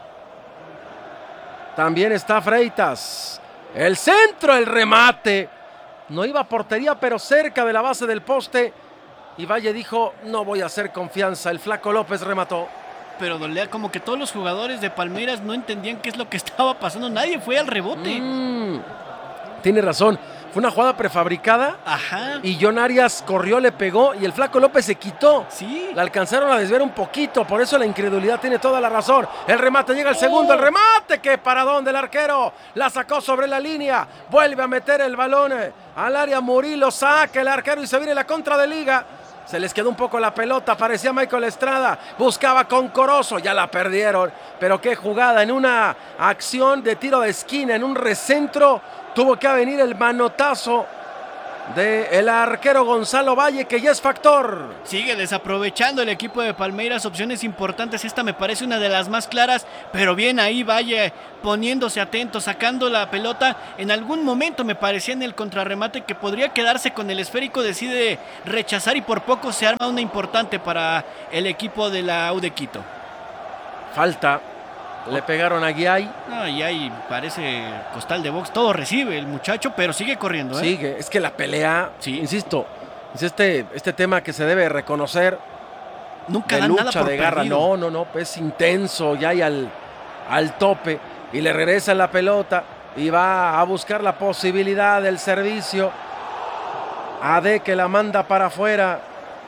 S23: También está Freitas. El centro, el remate. No iba a portería, pero cerca de la base del poste. Y Valle dijo, no voy a hacer confianza. El Flaco López remató.
S24: Pero dolía como que todos los jugadores de Palmeiras no entendían qué es lo que estaba pasando. Nadie fue al rebote.
S23: Tiene razón. Fue una jugada prefabricada.
S24: Ajá.
S23: Y John Arias corrió, le pegó y el Flaco López se quitó.
S24: Sí.
S23: La alcanzaron a desviar un poquito. Por eso la incredulidad tiene toda la razón. El remate llega el segundo. El remate. ¡Qué paradón del arquero! La sacó sobre la línea. Vuelve a meter el balón al área. Murillo saca el arquero y se viene la contra de Liga. Se les quedó un poco la pelota, parecía Michael Estrada, buscaba con Corozo, ya la perdieron, pero qué jugada, en una acción de tiro de esquina, en un recentro, tuvo que venir el manotazo del arquero Gonzalo Valle, que ya es factor.
S24: Sigue desaprovechando el equipo de Palmeiras opciones importantes. Esta me parece una de las más claras, pero bien ahí Valle poniéndose atento, sacando la pelota. En algún momento me parecía en el contrarremate que podría quedarse con el esférico, decide rechazar y por poco se arma una importante para el equipo de la U de Quito.
S23: Falta. Le pegaron a Guiay.
S24: No, Guiay parece costal de box. Todo recibe el muchacho, pero sigue corriendo.
S23: Sigue. Es que la pelea, sí, insisto, es este tema que se debe reconocer.
S24: Nunca
S23: de
S24: dan
S23: lucha,
S24: nada por
S23: de garra.
S24: perdido.
S23: No. Es intenso. Guiay al tope. Y le regresa la pelota. Y va a buscar la posibilidad del servicio. AD que la manda para afuera.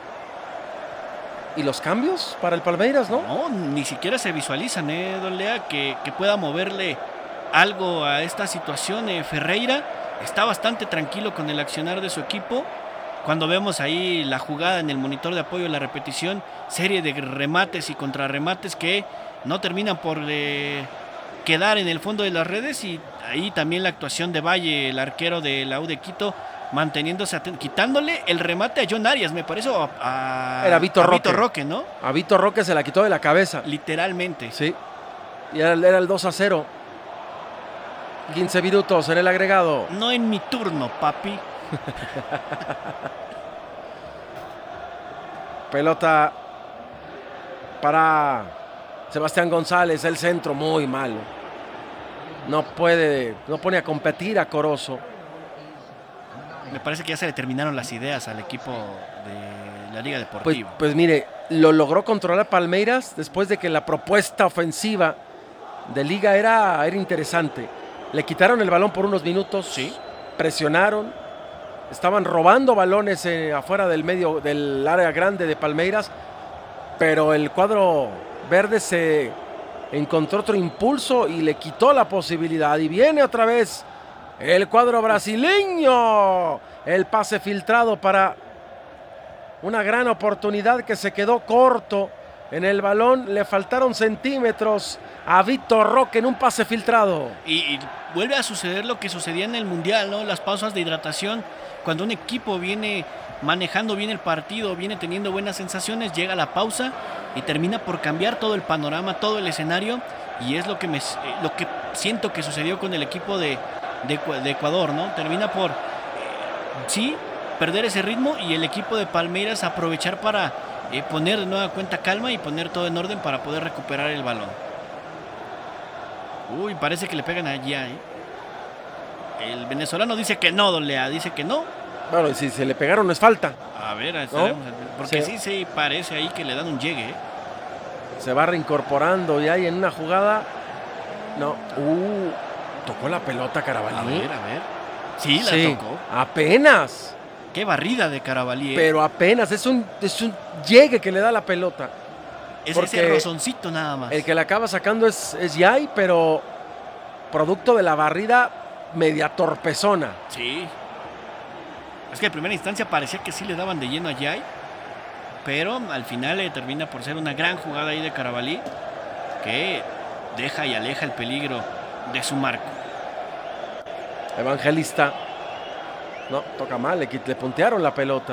S23: ¿Y los cambios para el Palmeiras, no?
S24: No, ni siquiera se visualizan, Don Lea, que pueda moverle algo a esta situación. Ferreira está bastante tranquilo con el accionar de su equipo. Cuando vemos ahí la jugada en el monitor de apoyo, la repetición, serie de remates y contrarremates que no terminan por quedar en el fondo de las redes. Y ahí también la actuación de Valle, el arquero de la U de Quito, manteniéndose atento, quitándole el remate a John Arias, me parece,
S23: era Vitor
S24: Roque, ¿no?
S23: A Vitor Roque se la quitó de la cabeza.
S24: Literalmente.
S23: Sí. Y era el 2-0. 15 minutos en el agregado.
S24: No en mi turno, papi.
S23: Pelota para Sebastián González, el centro muy malo. No pone a competir a Corozo.
S24: Me parece que ya se le terminaron las ideas al equipo de la Liga Deportiva.
S23: Pues mire, lo logró controlar Palmeiras después de que la propuesta ofensiva de Liga era interesante. Le quitaron el balón por unos minutos,
S24: sí,
S23: presionaron, estaban robando balones afuera del área grande de Palmeiras, pero el cuadro verde se encontró otro impulso y le quitó la posibilidad. Y viene otra vez el cuadro brasileño. El pase filtrado para una gran oportunidad que se quedó corto en el balón. Le faltaron centímetros a Vitor Roque en un pase filtrado.
S24: Y vuelve a suceder lo que sucedía en el Mundial, ¿no? Las pausas de hidratación. Cuando un equipo viene manejando bien el partido, viene teniendo buenas sensaciones, llega la pausa y termina por cambiar todo el panorama, todo el escenario. Y es lo que siento que sucedió con el equipo de Ecuador, ¿no? Termina por, sí, perder ese ritmo y el equipo de Palmeiras aprovechar para poner de nueva cuenta calma y poner todo en orden para poder recuperar el balón. Uy, parece que le pegan allá, El venezolano dice que no, Don Lea, dice que no.
S23: Bueno, y si se le pegaron no es falta.
S24: A ver,
S23: ¿no?
S24: Porque sí parece ahí que le dan un llegue,
S23: Se va reincorporando y ahí en una jugada. No. Tocó la pelota Carabalí.
S24: A ver. Sí, la tocó.
S23: Apenas.
S24: Qué barrida de Carabalí.
S23: Pero apenas, es un llegue que le da la pelota.
S24: Es ese rozoncito nada más.
S23: El que la acaba sacando es Yay, pero producto de la barrida media torpezona.
S24: Sí. Es que en primera instancia parecía que sí le daban de lleno a Yay, pero al final termina por ser una gran jugada ahí de Carabalí que deja y aleja el peligro de su marco.
S23: Evangelista. No, toca mal, le puntearon la pelota.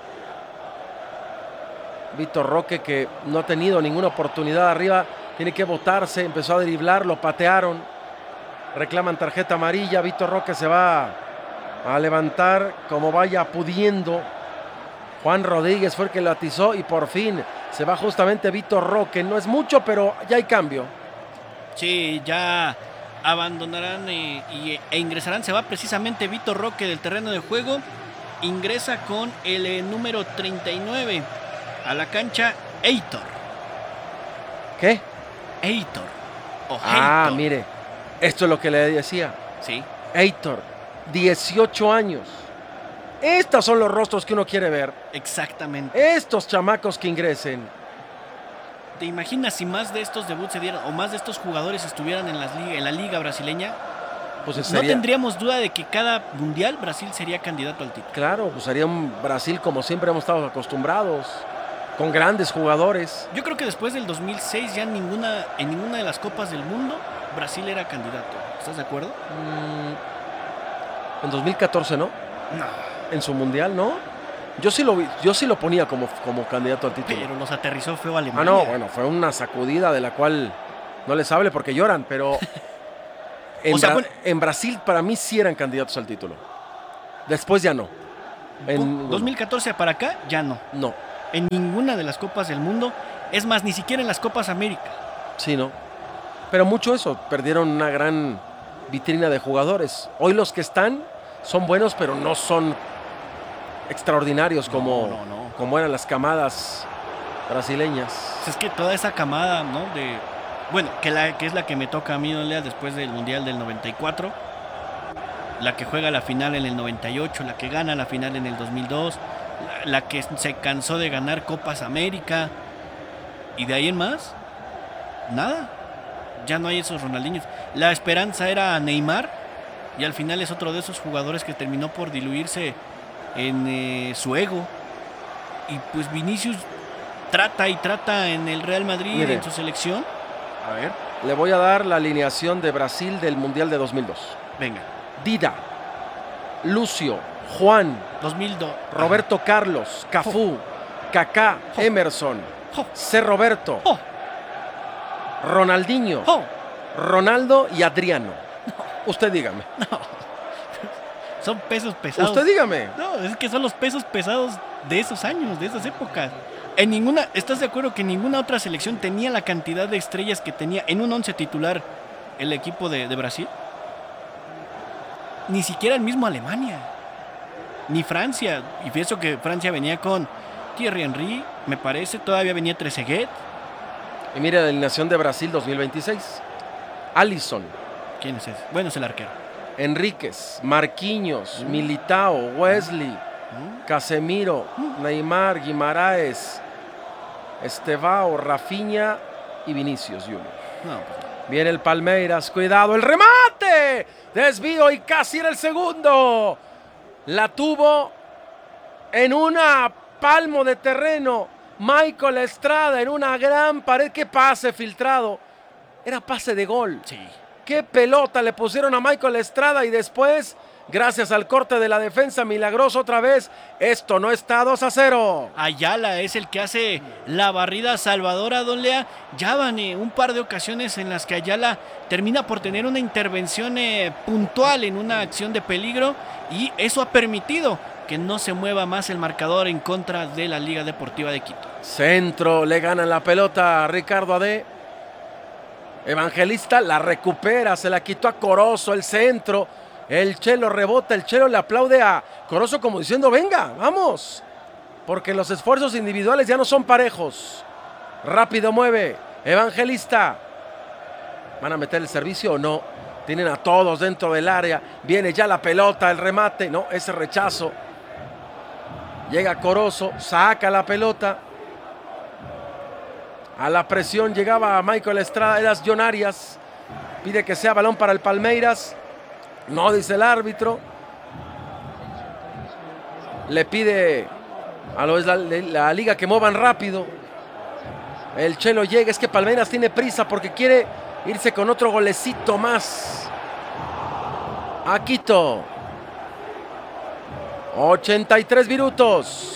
S23: Vitor Roque, que no ha tenido ninguna oportunidad arriba, tiene que botarse, empezó a driblar, lo patearon. Reclaman tarjeta amarilla, Vitor Roque se va a levantar como vaya pudiendo. Juan Rodríguez fue el que lo atizó y por fin se va justamente Vitor Roque. No es mucho, pero ya hay cambio.
S24: Sí, ya abandonarán e ingresarán. Se va precisamente Vitor Roque del terreno de juego. Ingresa con el número 39 a la cancha, Heitor.
S23: ¿Qué?
S24: Heitor.
S23: Ah, mire, esto es lo que le decía.
S24: Sí.
S23: Heitor, 18 años. Estos son los rostros que uno quiere ver.
S24: Exactamente.
S23: Estos chamacos que ingresen.
S24: ¿Te imaginas si más de estos debuts se dieran o más de estos jugadores estuvieran en la liga brasileña?
S23: Pues
S24: no tendríamos duda de que cada mundial Brasil sería candidato al título.
S23: Claro, pues sería un Brasil como siempre hemos estado acostumbrados, con grandes jugadores.
S24: Yo creo que después del 2006 ya en ninguna de las copas del mundo Brasil era candidato. ¿Estás de acuerdo?
S23: En 2014, ¿no?
S24: No.
S23: en su mundial, ¿no? Yo sí lo ponía como candidato al título.
S24: Pero los aterrizó feo Alemania.
S23: No, bueno, fue una sacudida de la cual no les hable porque lloran, pero en Brasil para mí sí eran candidatos al título. Después ya no.
S24: En 2014 para acá, ya no.
S23: No.
S24: En ninguna de las Copas del Mundo. Es más, ni siquiera en las Copas América.
S23: Sí, ¿no? Pero mucho eso. Perdieron una gran vitrina de jugadores. Hoy los que están son buenos, pero no son extraordinarios como eran las camadas brasileñas.
S24: Es que toda esa camada, ¿no? Que es la que me toca a mí, Lea, después del Mundial del 94. La que juega la final en el 98, la que gana la final en el 2002, la que se cansó de ganar Copas América. Y de ahí en más, nada. Ya no hay esos Ronaldinhos. La esperanza era Neymar y al final es otro de esos jugadores que terminó por diluirse en su ego. Y pues Vinicius trata en el Real Madrid, mire, en su selección. A ver.
S23: Le voy a dar la alineación de Brasil del Mundial de 2002.
S24: Venga.
S23: Dida, Lucio, Juan,
S24: 2002.
S23: Roberto Carlos, Cafú, Kaká, Emerson, C. Roberto, Ronaldinho, Ronaldo y Adriano. Usted dígame.
S24: No. Son pesos pesados.
S23: Usted dígame.
S24: No, es que son los pesos pesados de esos años, de esas épocas. ¿Estás de acuerdo que ninguna otra selección tenía la cantidad de estrellas que tenía en un 11 titular el equipo de Brasil? Ni siquiera el mismo Alemania, ni Francia. Y pienso que Francia venía con Thierry Henry, me parece, todavía venía Trezeguet.
S23: Y mira la alineación de Brasil 2026. Alisson.
S24: ¿Quién es ese? Bueno, es el arquero.
S23: Enríquez, Marquinhos, Militao, Wesley, Casemiro, Neymar, Guimaraes, Estevao, Rafinha y Vinicius Junior. Viene el Palmeiras, cuidado, el remate, desvío y casi era el segundo. La tuvo en una palmo de terreno Michael Estrada en una gran pared. Qué pase filtrado, era pase de gol.
S24: Sí.
S23: Qué pelota le pusieron a Michael Estrada y después, gracias al corte de la defensa milagroso otra vez, esto no está 2-0.
S24: Ayala es el que hace la barrida salvadora, don Lea. Ya van un par de ocasiones en las que Ayala termina por tener una intervención puntual en una acción de peligro y eso ha permitido que no se mueva más el marcador en contra de la Liga Deportiva de Quito.
S23: Centro, le ganan la pelota a Ricardo Adé. Evangelista la recupera, se la quitó a Corozo, el centro. El Chelo rebota, el Chelo le aplaude a Corozo como diciendo, venga, vamos. Porque los esfuerzos individuales ya no son parejos. Rápido mueve, Evangelista. ¿Van a meter el servicio o no? Tienen a todos dentro del área. Viene ya la pelota, el remate. No, ese rechazo. Llega Corozo, saca la pelota. A la presión llegaba Michael Estrada, era John Arias. Pide que sea balón para el Palmeiras. No, dice el árbitro. Le pide a la liga que muevan rápido. El Chelo llega, es que Palmeiras tiene prisa porque quiere irse con otro golecito más. A Quito. 83 minutos.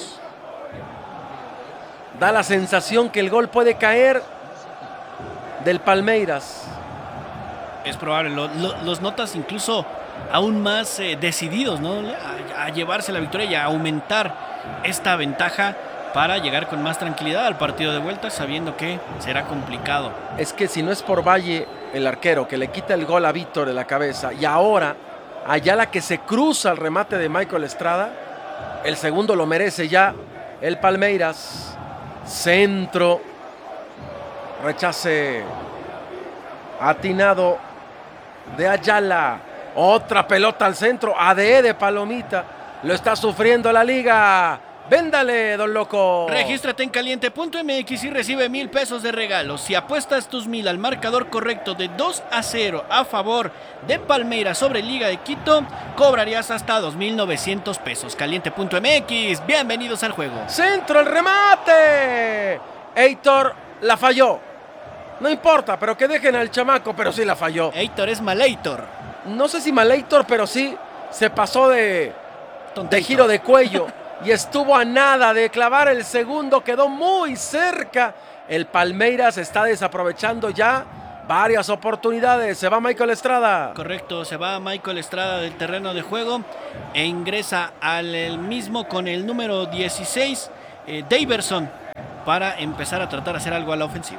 S23: Da la sensación que el gol puede caer del Palmeiras.
S24: Es probable, los notas incluso aún más decididos, ¿no? A llevarse la victoria y a aumentar esta ventaja para llegar con más tranquilidad al partido de vuelta, sabiendo que será complicado.
S23: Es que si no es por Valle, el arquero, que le quita el gol a Víctor de la cabeza, y ahora Ayala que se cruza el remate de Michael Estrada, el segundo lo merece ya el Palmeiras. Centro, rechace atinado de Ayala, otra pelota al centro, ADE de Palomita, lo está sufriendo la liga. Véndale, don Loco.
S24: Regístrate en caliente.mx y recibe 1,000 pesos de regalo. Si apuestas tus 1,000 al marcador correcto de 2-0 a favor de Palmeiras sobre Liga de Quito, cobrarías hasta 2,900 pesos. Caliente.mx, bienvenidos al juego.
S23: Centro, el remate. Heitor la falló. No importa, pero que dejen al chamaco, pero sí la falló.
S24: Heitor es mal Heitor.
S23: No sé si mal Heitor, pero sí se pasó de de giro de cuello y estuvo a nada de clavar el segundo, quedó muy cerca. El Palmeiras está desaprovechando ya varias oportunidades. Se va Michael Estrada.
S24: Correcto, se va Michael Estrada del terreno de juego e ingresa al mismo con el número 16, Daverson, para empezar a tratar de hacer algo a la ofensiva.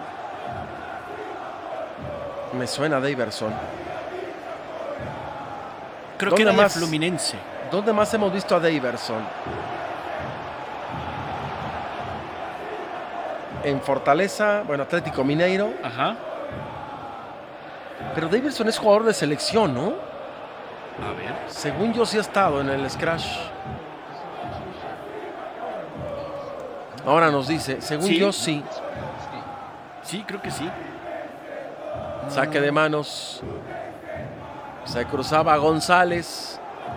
S23: Me suena Daverson.
S24: Creo que era de Fluminense.
S23: ¿Dónde más hemos visto a Daverson? En Fortaleza, bueno, Atlético Mineiro.
S24: Ajá.
S23: Pero Daverson es jugador de selección, ¿no?
S24: A ver.
S23: Según yo sí ha estado en el Scratch. Ahora nos dice, según yo sí.
S24: Sí, creo que sí.
S23: Saque de manos. Se cruzaba González.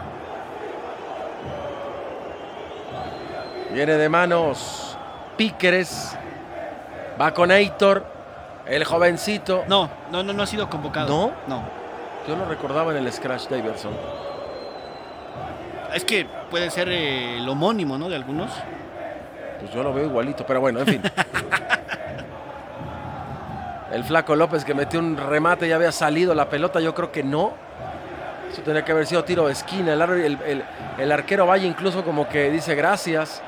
S23: Viene de manos Píqueres. Va con Heitor, el jovencito.
S24: No ha sido convocado.
S23: ¿No?
S24: No.
S23: Yo lo recordaba en el Scratch Daverson.
S24: Es que puede ser el homónimo, ¿no? De algunos.
S23: Pues yo lo veo igualito, pero bueno, en fin. El Flaco López que metió un remate, ya había salido la pelota, yo creo que no. Eso tenía que haber sido tiro de esquina. El arquero Valle incluso como que dice gracias.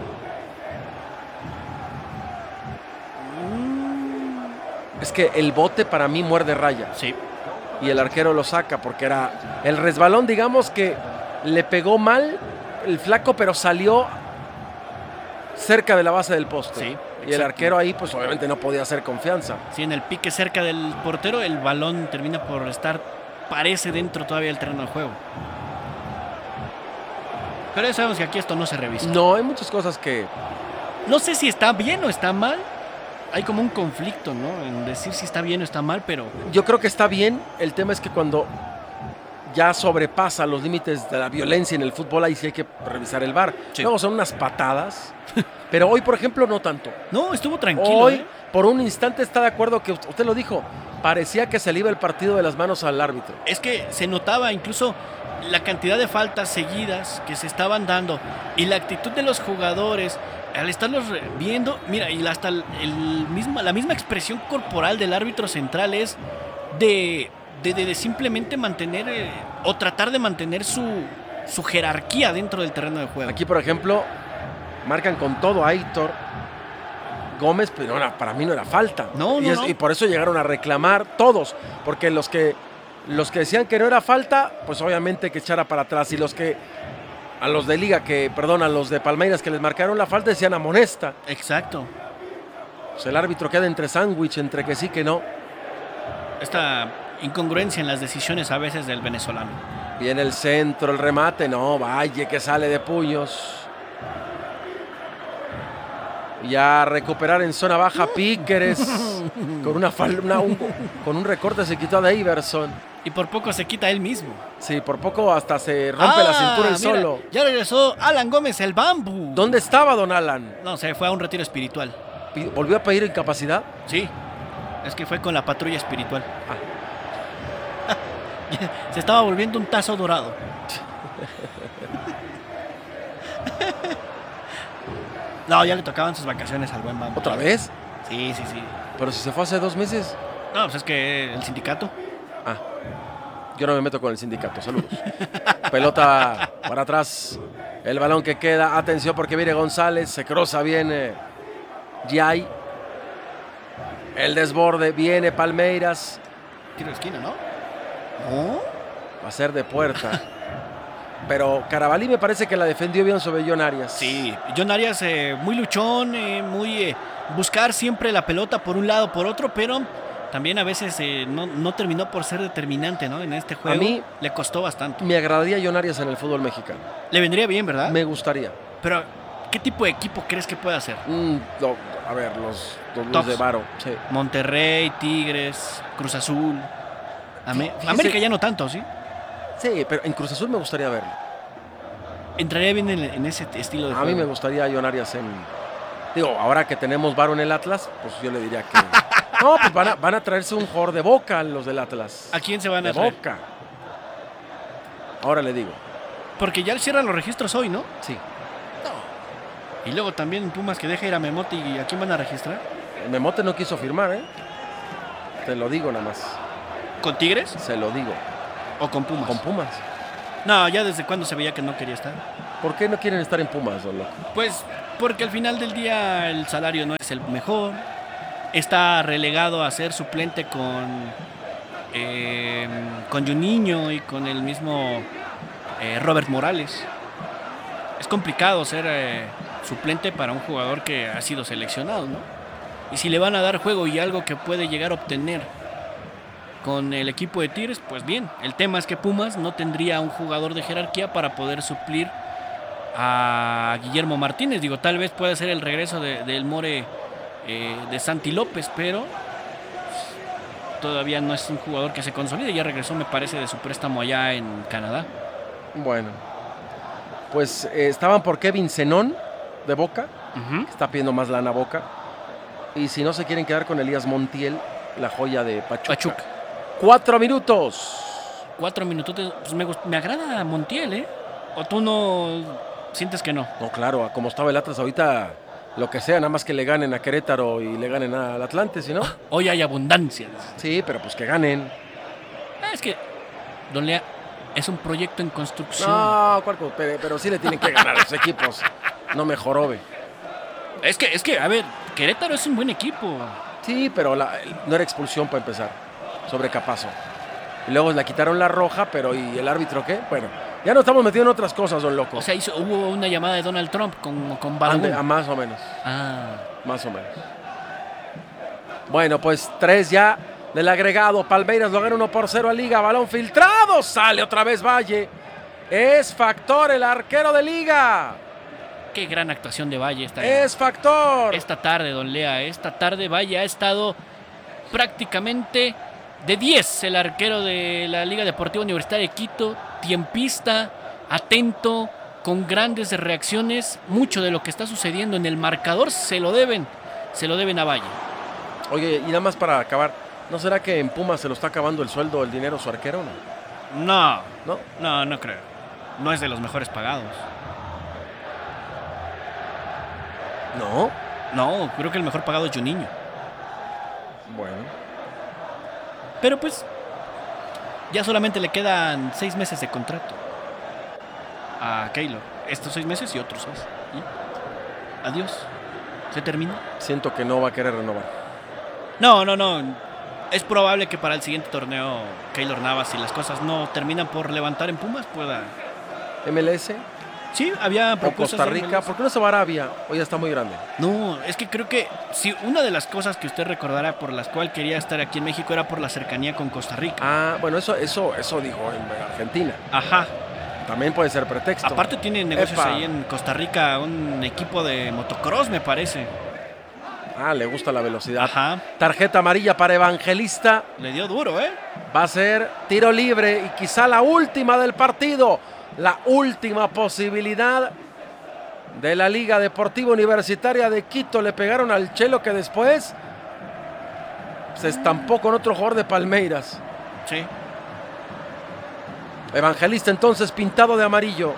S23: Es que el bote para mí muerde raya.
S24: Sí.
S23: Y el arquero lo saca porque era el resbalón, digamos que le pegó mal el Flaco, pero salió cerca de la base del poste.
S24: Sí,
S23: y el arquero ahí pues obviamente no podía hacer confianza.
S24: Sí, en el pique cerca del portero el balón termina por estar, parece dentro todavía del terreno de juego. Pero ya sabemos que aquí esto no se revisa.
S23: No, hay muchas cosas que...
S24: No sé si está bien o está mal. Hay como un conflicto, ¿no? En decir si está bien o está mal, pero...
S23: Yo creo que está bien. El tema es que cuando ya sobrepasa los límites de la violencia en el fútbol, ahí sí hay que revisar el VAR.
S24: Sí.
S23: Luego son unas patadas. Pero hoy, por ejemplo, no tanto.
S24: No, estuvo tranquilo.
S23: Hoy, por un instante, está de acuerdo que usted lo dijo. Parecía que se le iba el partido de las manos al árbitro.
S24: Es que se notaba incluso la cantidad de faltas seguidas que se estaban dando y la actitud de los jugadores al estarlos viendo. Mira, y hasta la misma expresión corporal del árbitro central es de simplemente mantener o tratar de mantener su jerarquía dentro del terreno de juego.
S23: Aquí, por ejemplo, marcan con todo a Heitor Gómez, pero para mí no era falta.
S24: No.
S23: Y por eso llegaron a reclamar todos, porque los que decían que no era falta, pues obviamente que echara para atrás, y a los de Palmeiras que les marcaron la falta decían amonesta.
S24: Exacto.
S23: Pues el árbitro queda entre sándwich, entre que sí que no.
S24: Esta incongruencia en las decisiones a veces del venezolano.
S23: Viene el centro, el remate, no, Valle que sale de puños. Ya recuperar en zona baja Píqueres. Con un recorte se quitó a Daverson.
S24: Y por poco se quita él mismo.
S23: Sí, por poco hasta se rompe la cintura él solo.
S24: Ya regresó Alan Gómez, el Bambu.
S23: ¿Dónde estaba don Alan?
S24: No, se fue a un retiro espiritual.
S23: ¿Volvió a pedir incapacidad?
S24: Sí, es que fue con la patrulla espiritual. Se estaba volviendo un tazo dorado. No, ya le tocaban sus vacaciones al buen Bambu.
S23: ¿Otra vez?
S24: Sí.
S23: Pero si se fue hace 2 meses.
S24: No, pues es que el sindicato.
S23: Yo no me meto con el sindicato, saludos. Pelota para atrás, el balón que queda, atención porque viene González, se cruza bien Yay. El desborde, viene Palmeiras.
S24: Tiro de esquina, ¿no?
S23: Va a ser de puerta. Pero Carabalí me parece que la defendió bien sobre John Arias.
S24: Sí, John Arias muy luchón, muy buscar siempre la pelota por un lado, por otro, pero también a veces no terminó por ser determinante, ¿no? En este juego.
S23: A mí
S24: le costó bastante.
S23: Me agradaría John Arias en el fútbol mexicano.
S24: Le vendría bien, ¿verdad?
S23: Me gustaría.
S24: Pero, ¿qué tipo de equipo crees que puede hacer?
S23: A ver, los de Varo. Sí.
S24: Monterrey, Tigres, Cruz Azul. América ya no tanto, ¿sí?
S23: Sí, pero en Cruz Azul me gustaría verlo.
S24: Entraría bien en ese estilo de juego.
S23: A mí me gustaría John Arias ahora que tenemos Varo en el Atlas, pues yo le diría que... No, pues van a traerse un jugador de Boca los del Atlas.
S24: ¿A quién se van a traer?
S23: De Boca. Ahora le digo.
S24: Porque ya cierran los registros hoy, ¿no?
S23: Sí.
S24: No. Y luego también Pumas que deja ir a Memote, ¿y a quién van a registrar?
S23: Memote no quiso firmar, ¿eh? Te lo digo nada más.
S24: ¿Con Tigres?
S23: Se lo digo.
S24: ¿O con Pumas?
S23: Con Pumas.
S24: No, ya desde cuándo se veía que no quería estar.
S23: ¿Por qué no quieren estar en Pumas, don loco?
S24: Pues porque al final del día el salario no es el mejor. Está relegado a ser suplente con Juninho y con el mismo Robert Morales. Es complicado ser suplente para un jugador que ha sido seleccionado, ¿no? Y si le van a dar juego y algo que puede llegar a obtener con el equipo de Tigres, pues bien. El tema es que Pumas no tendría un jugador de jerarquía para poder suplir a Guillermo Martínez. Digo, tal vez puede ser el regreso del More de Santi López, pero todavía no es un jugador que se consolide. Ya regresó, me parece, de su préstamo allá en Canadá.
S23: Bueno, pues estaban por Kevin Zenón de Boca, que está pidiendo más lana Boca. Y si no se quieren quedar con Elías Montiel, la joya de Pachuca. 4 minutos.
S24: 4 minutos. Pues me agrada Montiel, ¿eh? ¿O tú no sientes que no?
S23: No, claro, como estaba el Atlas ahorita, lo que sea, nada más que le ganen a Querétaro y le ganen al Atlante, ¿sí no?
S24: Hoy hay abundancia.
S23: Sí, pero pues que ganen.
S24: Es que, don Lea, es un proyecto en construcción.
S23: No, Cuarco, pero sí le tienen que ganar a los equipos. No me jorobe.
S24: Es que, a ver, Querétaro es un buen equipo.
S23: Sí, pero no era expulsión para empezar, sobre Capazo. Y luego le quitaron la roja, pero ¿y el árbitro qué? Bueno, ya nos estamos metiendo en otras cosas, don loco.
S24: O sea, hubo una llamada de Donald Trump con Balaguer.
S23: Más o menos.
S24: Ah.
S23: Más o menos. Bueno, pues 3 ya del agregado. Palmeiras lo gana 1-0 a Liga. Balón filtrado. Sale otra vez Valle. Es factor el arquero de Liga.
S24: Qué gran actuación de Valle
S23: es factor.
S24: Esta tarde, don Lea. Esta tarde Valle ha estado prácticamente de 10. El arquero de la Liga Deportiva Universitaria de Quito. Tiempista, atento, con grandes reacciones. Mucho de lo que está sucediendo en el marcador se lo deben a Valle.
S23: Oye, y nada más para acabar, ¿no será que en Pumas se lo está acabando el sueldo, el dinero su arquero?
S24: No creo. No es de los mejores pagados. No, creo que el mejor pagado es Juninho.
S23: Bueno.
S24: Pero pues ya solamente le quedan 6 meses de contrato a Keylor. Estos 6 meses y otros 6. ¿Y? Adiós. ¿Se termina?
S23: Siento que no va a querer renovar.
S24: No. Es probable que para el siguiente torneo Keylor Navas, si las cosas no terminan por levantar en Pumas, pueda...
S23: ¿MLS?
S24: Sí, había propuestas.
S23: ¿O Costa Rica? ¿Por qué no se va a Arabia? Hoy ya está muy grande.
S24: No, es que creo que si una de las cosas que usted recordará por las cuales quería estar aquí en México era por la cercanía con Costa Rica.
S23: Ah, bueno, eso dijo en Argentina.
S24: Ajá.
S23: También puede ser pretexto.
S24: Aparte tiene negocios ahí en Costa Rica, un equipo de motocross, me parece.
S23: Ah, le gusta la velocidad.
S24: Ajá.
S23: Tarjeta amarilla para Evangelista.
S24: Le dio duro, ¿eh?
S23: Va a ser tiro libre y quizá la última del partido. La última posibilidad de la Liga Deportiva Universitaria de Quito. Le pegaron al Chelo que después se estampó con otro jugador de Palmeiras.
S24: Sí.
S23: Evangelista entonces pintado de amarillo.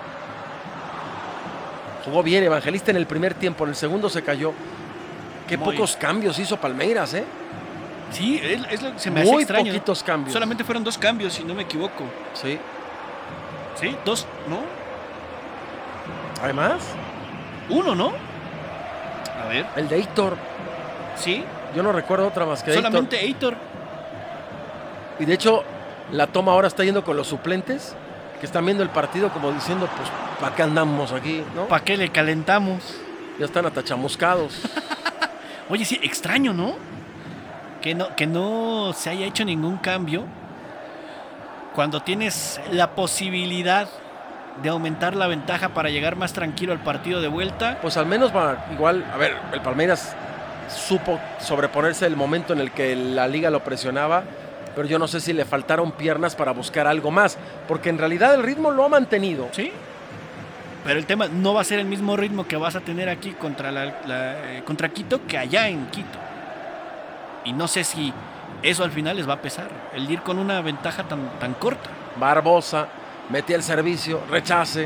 S23: Jugó bien Evangelista en el primer tiempo, en el segundo se cayó. Qué pocos cambios hizo Palmeiras, ¿eh?
S24: Sí, es lo que se me hace extraño.
S23: Muy poquitos cambios.
S24: Solamente fueron 2 cambios, si no me equivoco.
S23: Sí.
S24: Sí, 2, ¿no?
S23: ¿Hay más?
S24: 1, ¿no? A ver.
S23: El de Heitor.
S24: Sí.
S23: Yo no recuerdo otra más que
S24: solamente Heitor.
S23: Y de hecho, la toma ahora está yendo con los suplentes, que están viendo el partido como diciendo, pues, ¿para qué andamos aquí, no?
S24: ¿Para qué le calentamos?
S23: Ya están atachamuscados.
S24: Oye, sí, extraño, ¿no? Que no se haya hecho ningún cambio cuando tienes la posibilidad de aumentar la ventaja para llegar más tranquilo al partido de vuelta.
S23: Pues al menos igual, a ver, el Palmeiras supo sobreponerse el momento en el que la liga lo presionaba, pero yo no sé si le faltaron piernas para buscar algo más, porque en realidad el ritmo lo ha mantenido.
S24: Sí, pero el tema no va a ser el mismo ritmo que vas a tener aquí contra contra Quito que allá en Quito. Y no sé si eso al final les va a pesar, el ir con una ventaja tan corta.
S23: Barbosa Metía el servicio, rechace.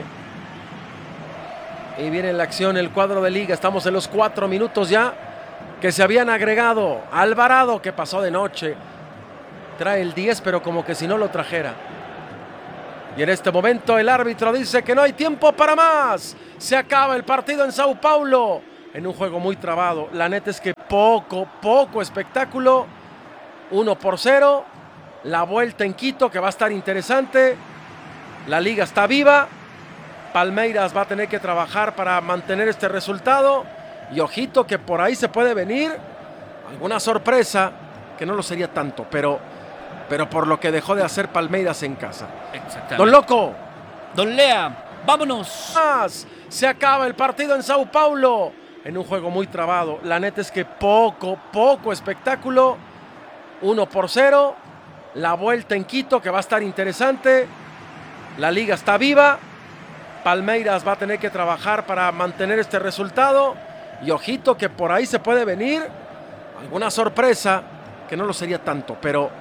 S23: Y viene en la acción el cuadro de Liga. Estamos en los 4 minutos ya que se habían agregado. Alvarado, que pasó de noche. Trae el 10, pero como que si no lo trajera. Y en este momento el árbitro dice que no hay tiempo para más. Se acaba el partido en Sao Paulo. En un juego muy trabado. La neta es que poco espectáculo. 1-0. La vuelta en Quito, que va a estar interesante. La Liga está viva. Palmeiras va a tener que trabajar para mantener este resultado. Y ojito que por ahí se puede venir alguna sorpresa, que no lo sería tanto, pero por lo que dejó de hacer Palmeiras en casa.
S24: Exactamente.
S23: Don Loco.
S24: Don Lea, vámonos.
S23: Se acaba el partido en Sao Paulo. En un juego muy trabado. La neta es que poco espectáculo. 1-0. La vuelta en Quito, que va a estar interesante. La Liga está viva. Palmeiras va a tener que trabajar para mantener este resultado. Y ojito que por ahí se puede venir alguna sorpresa, que no lo sería tanto, pero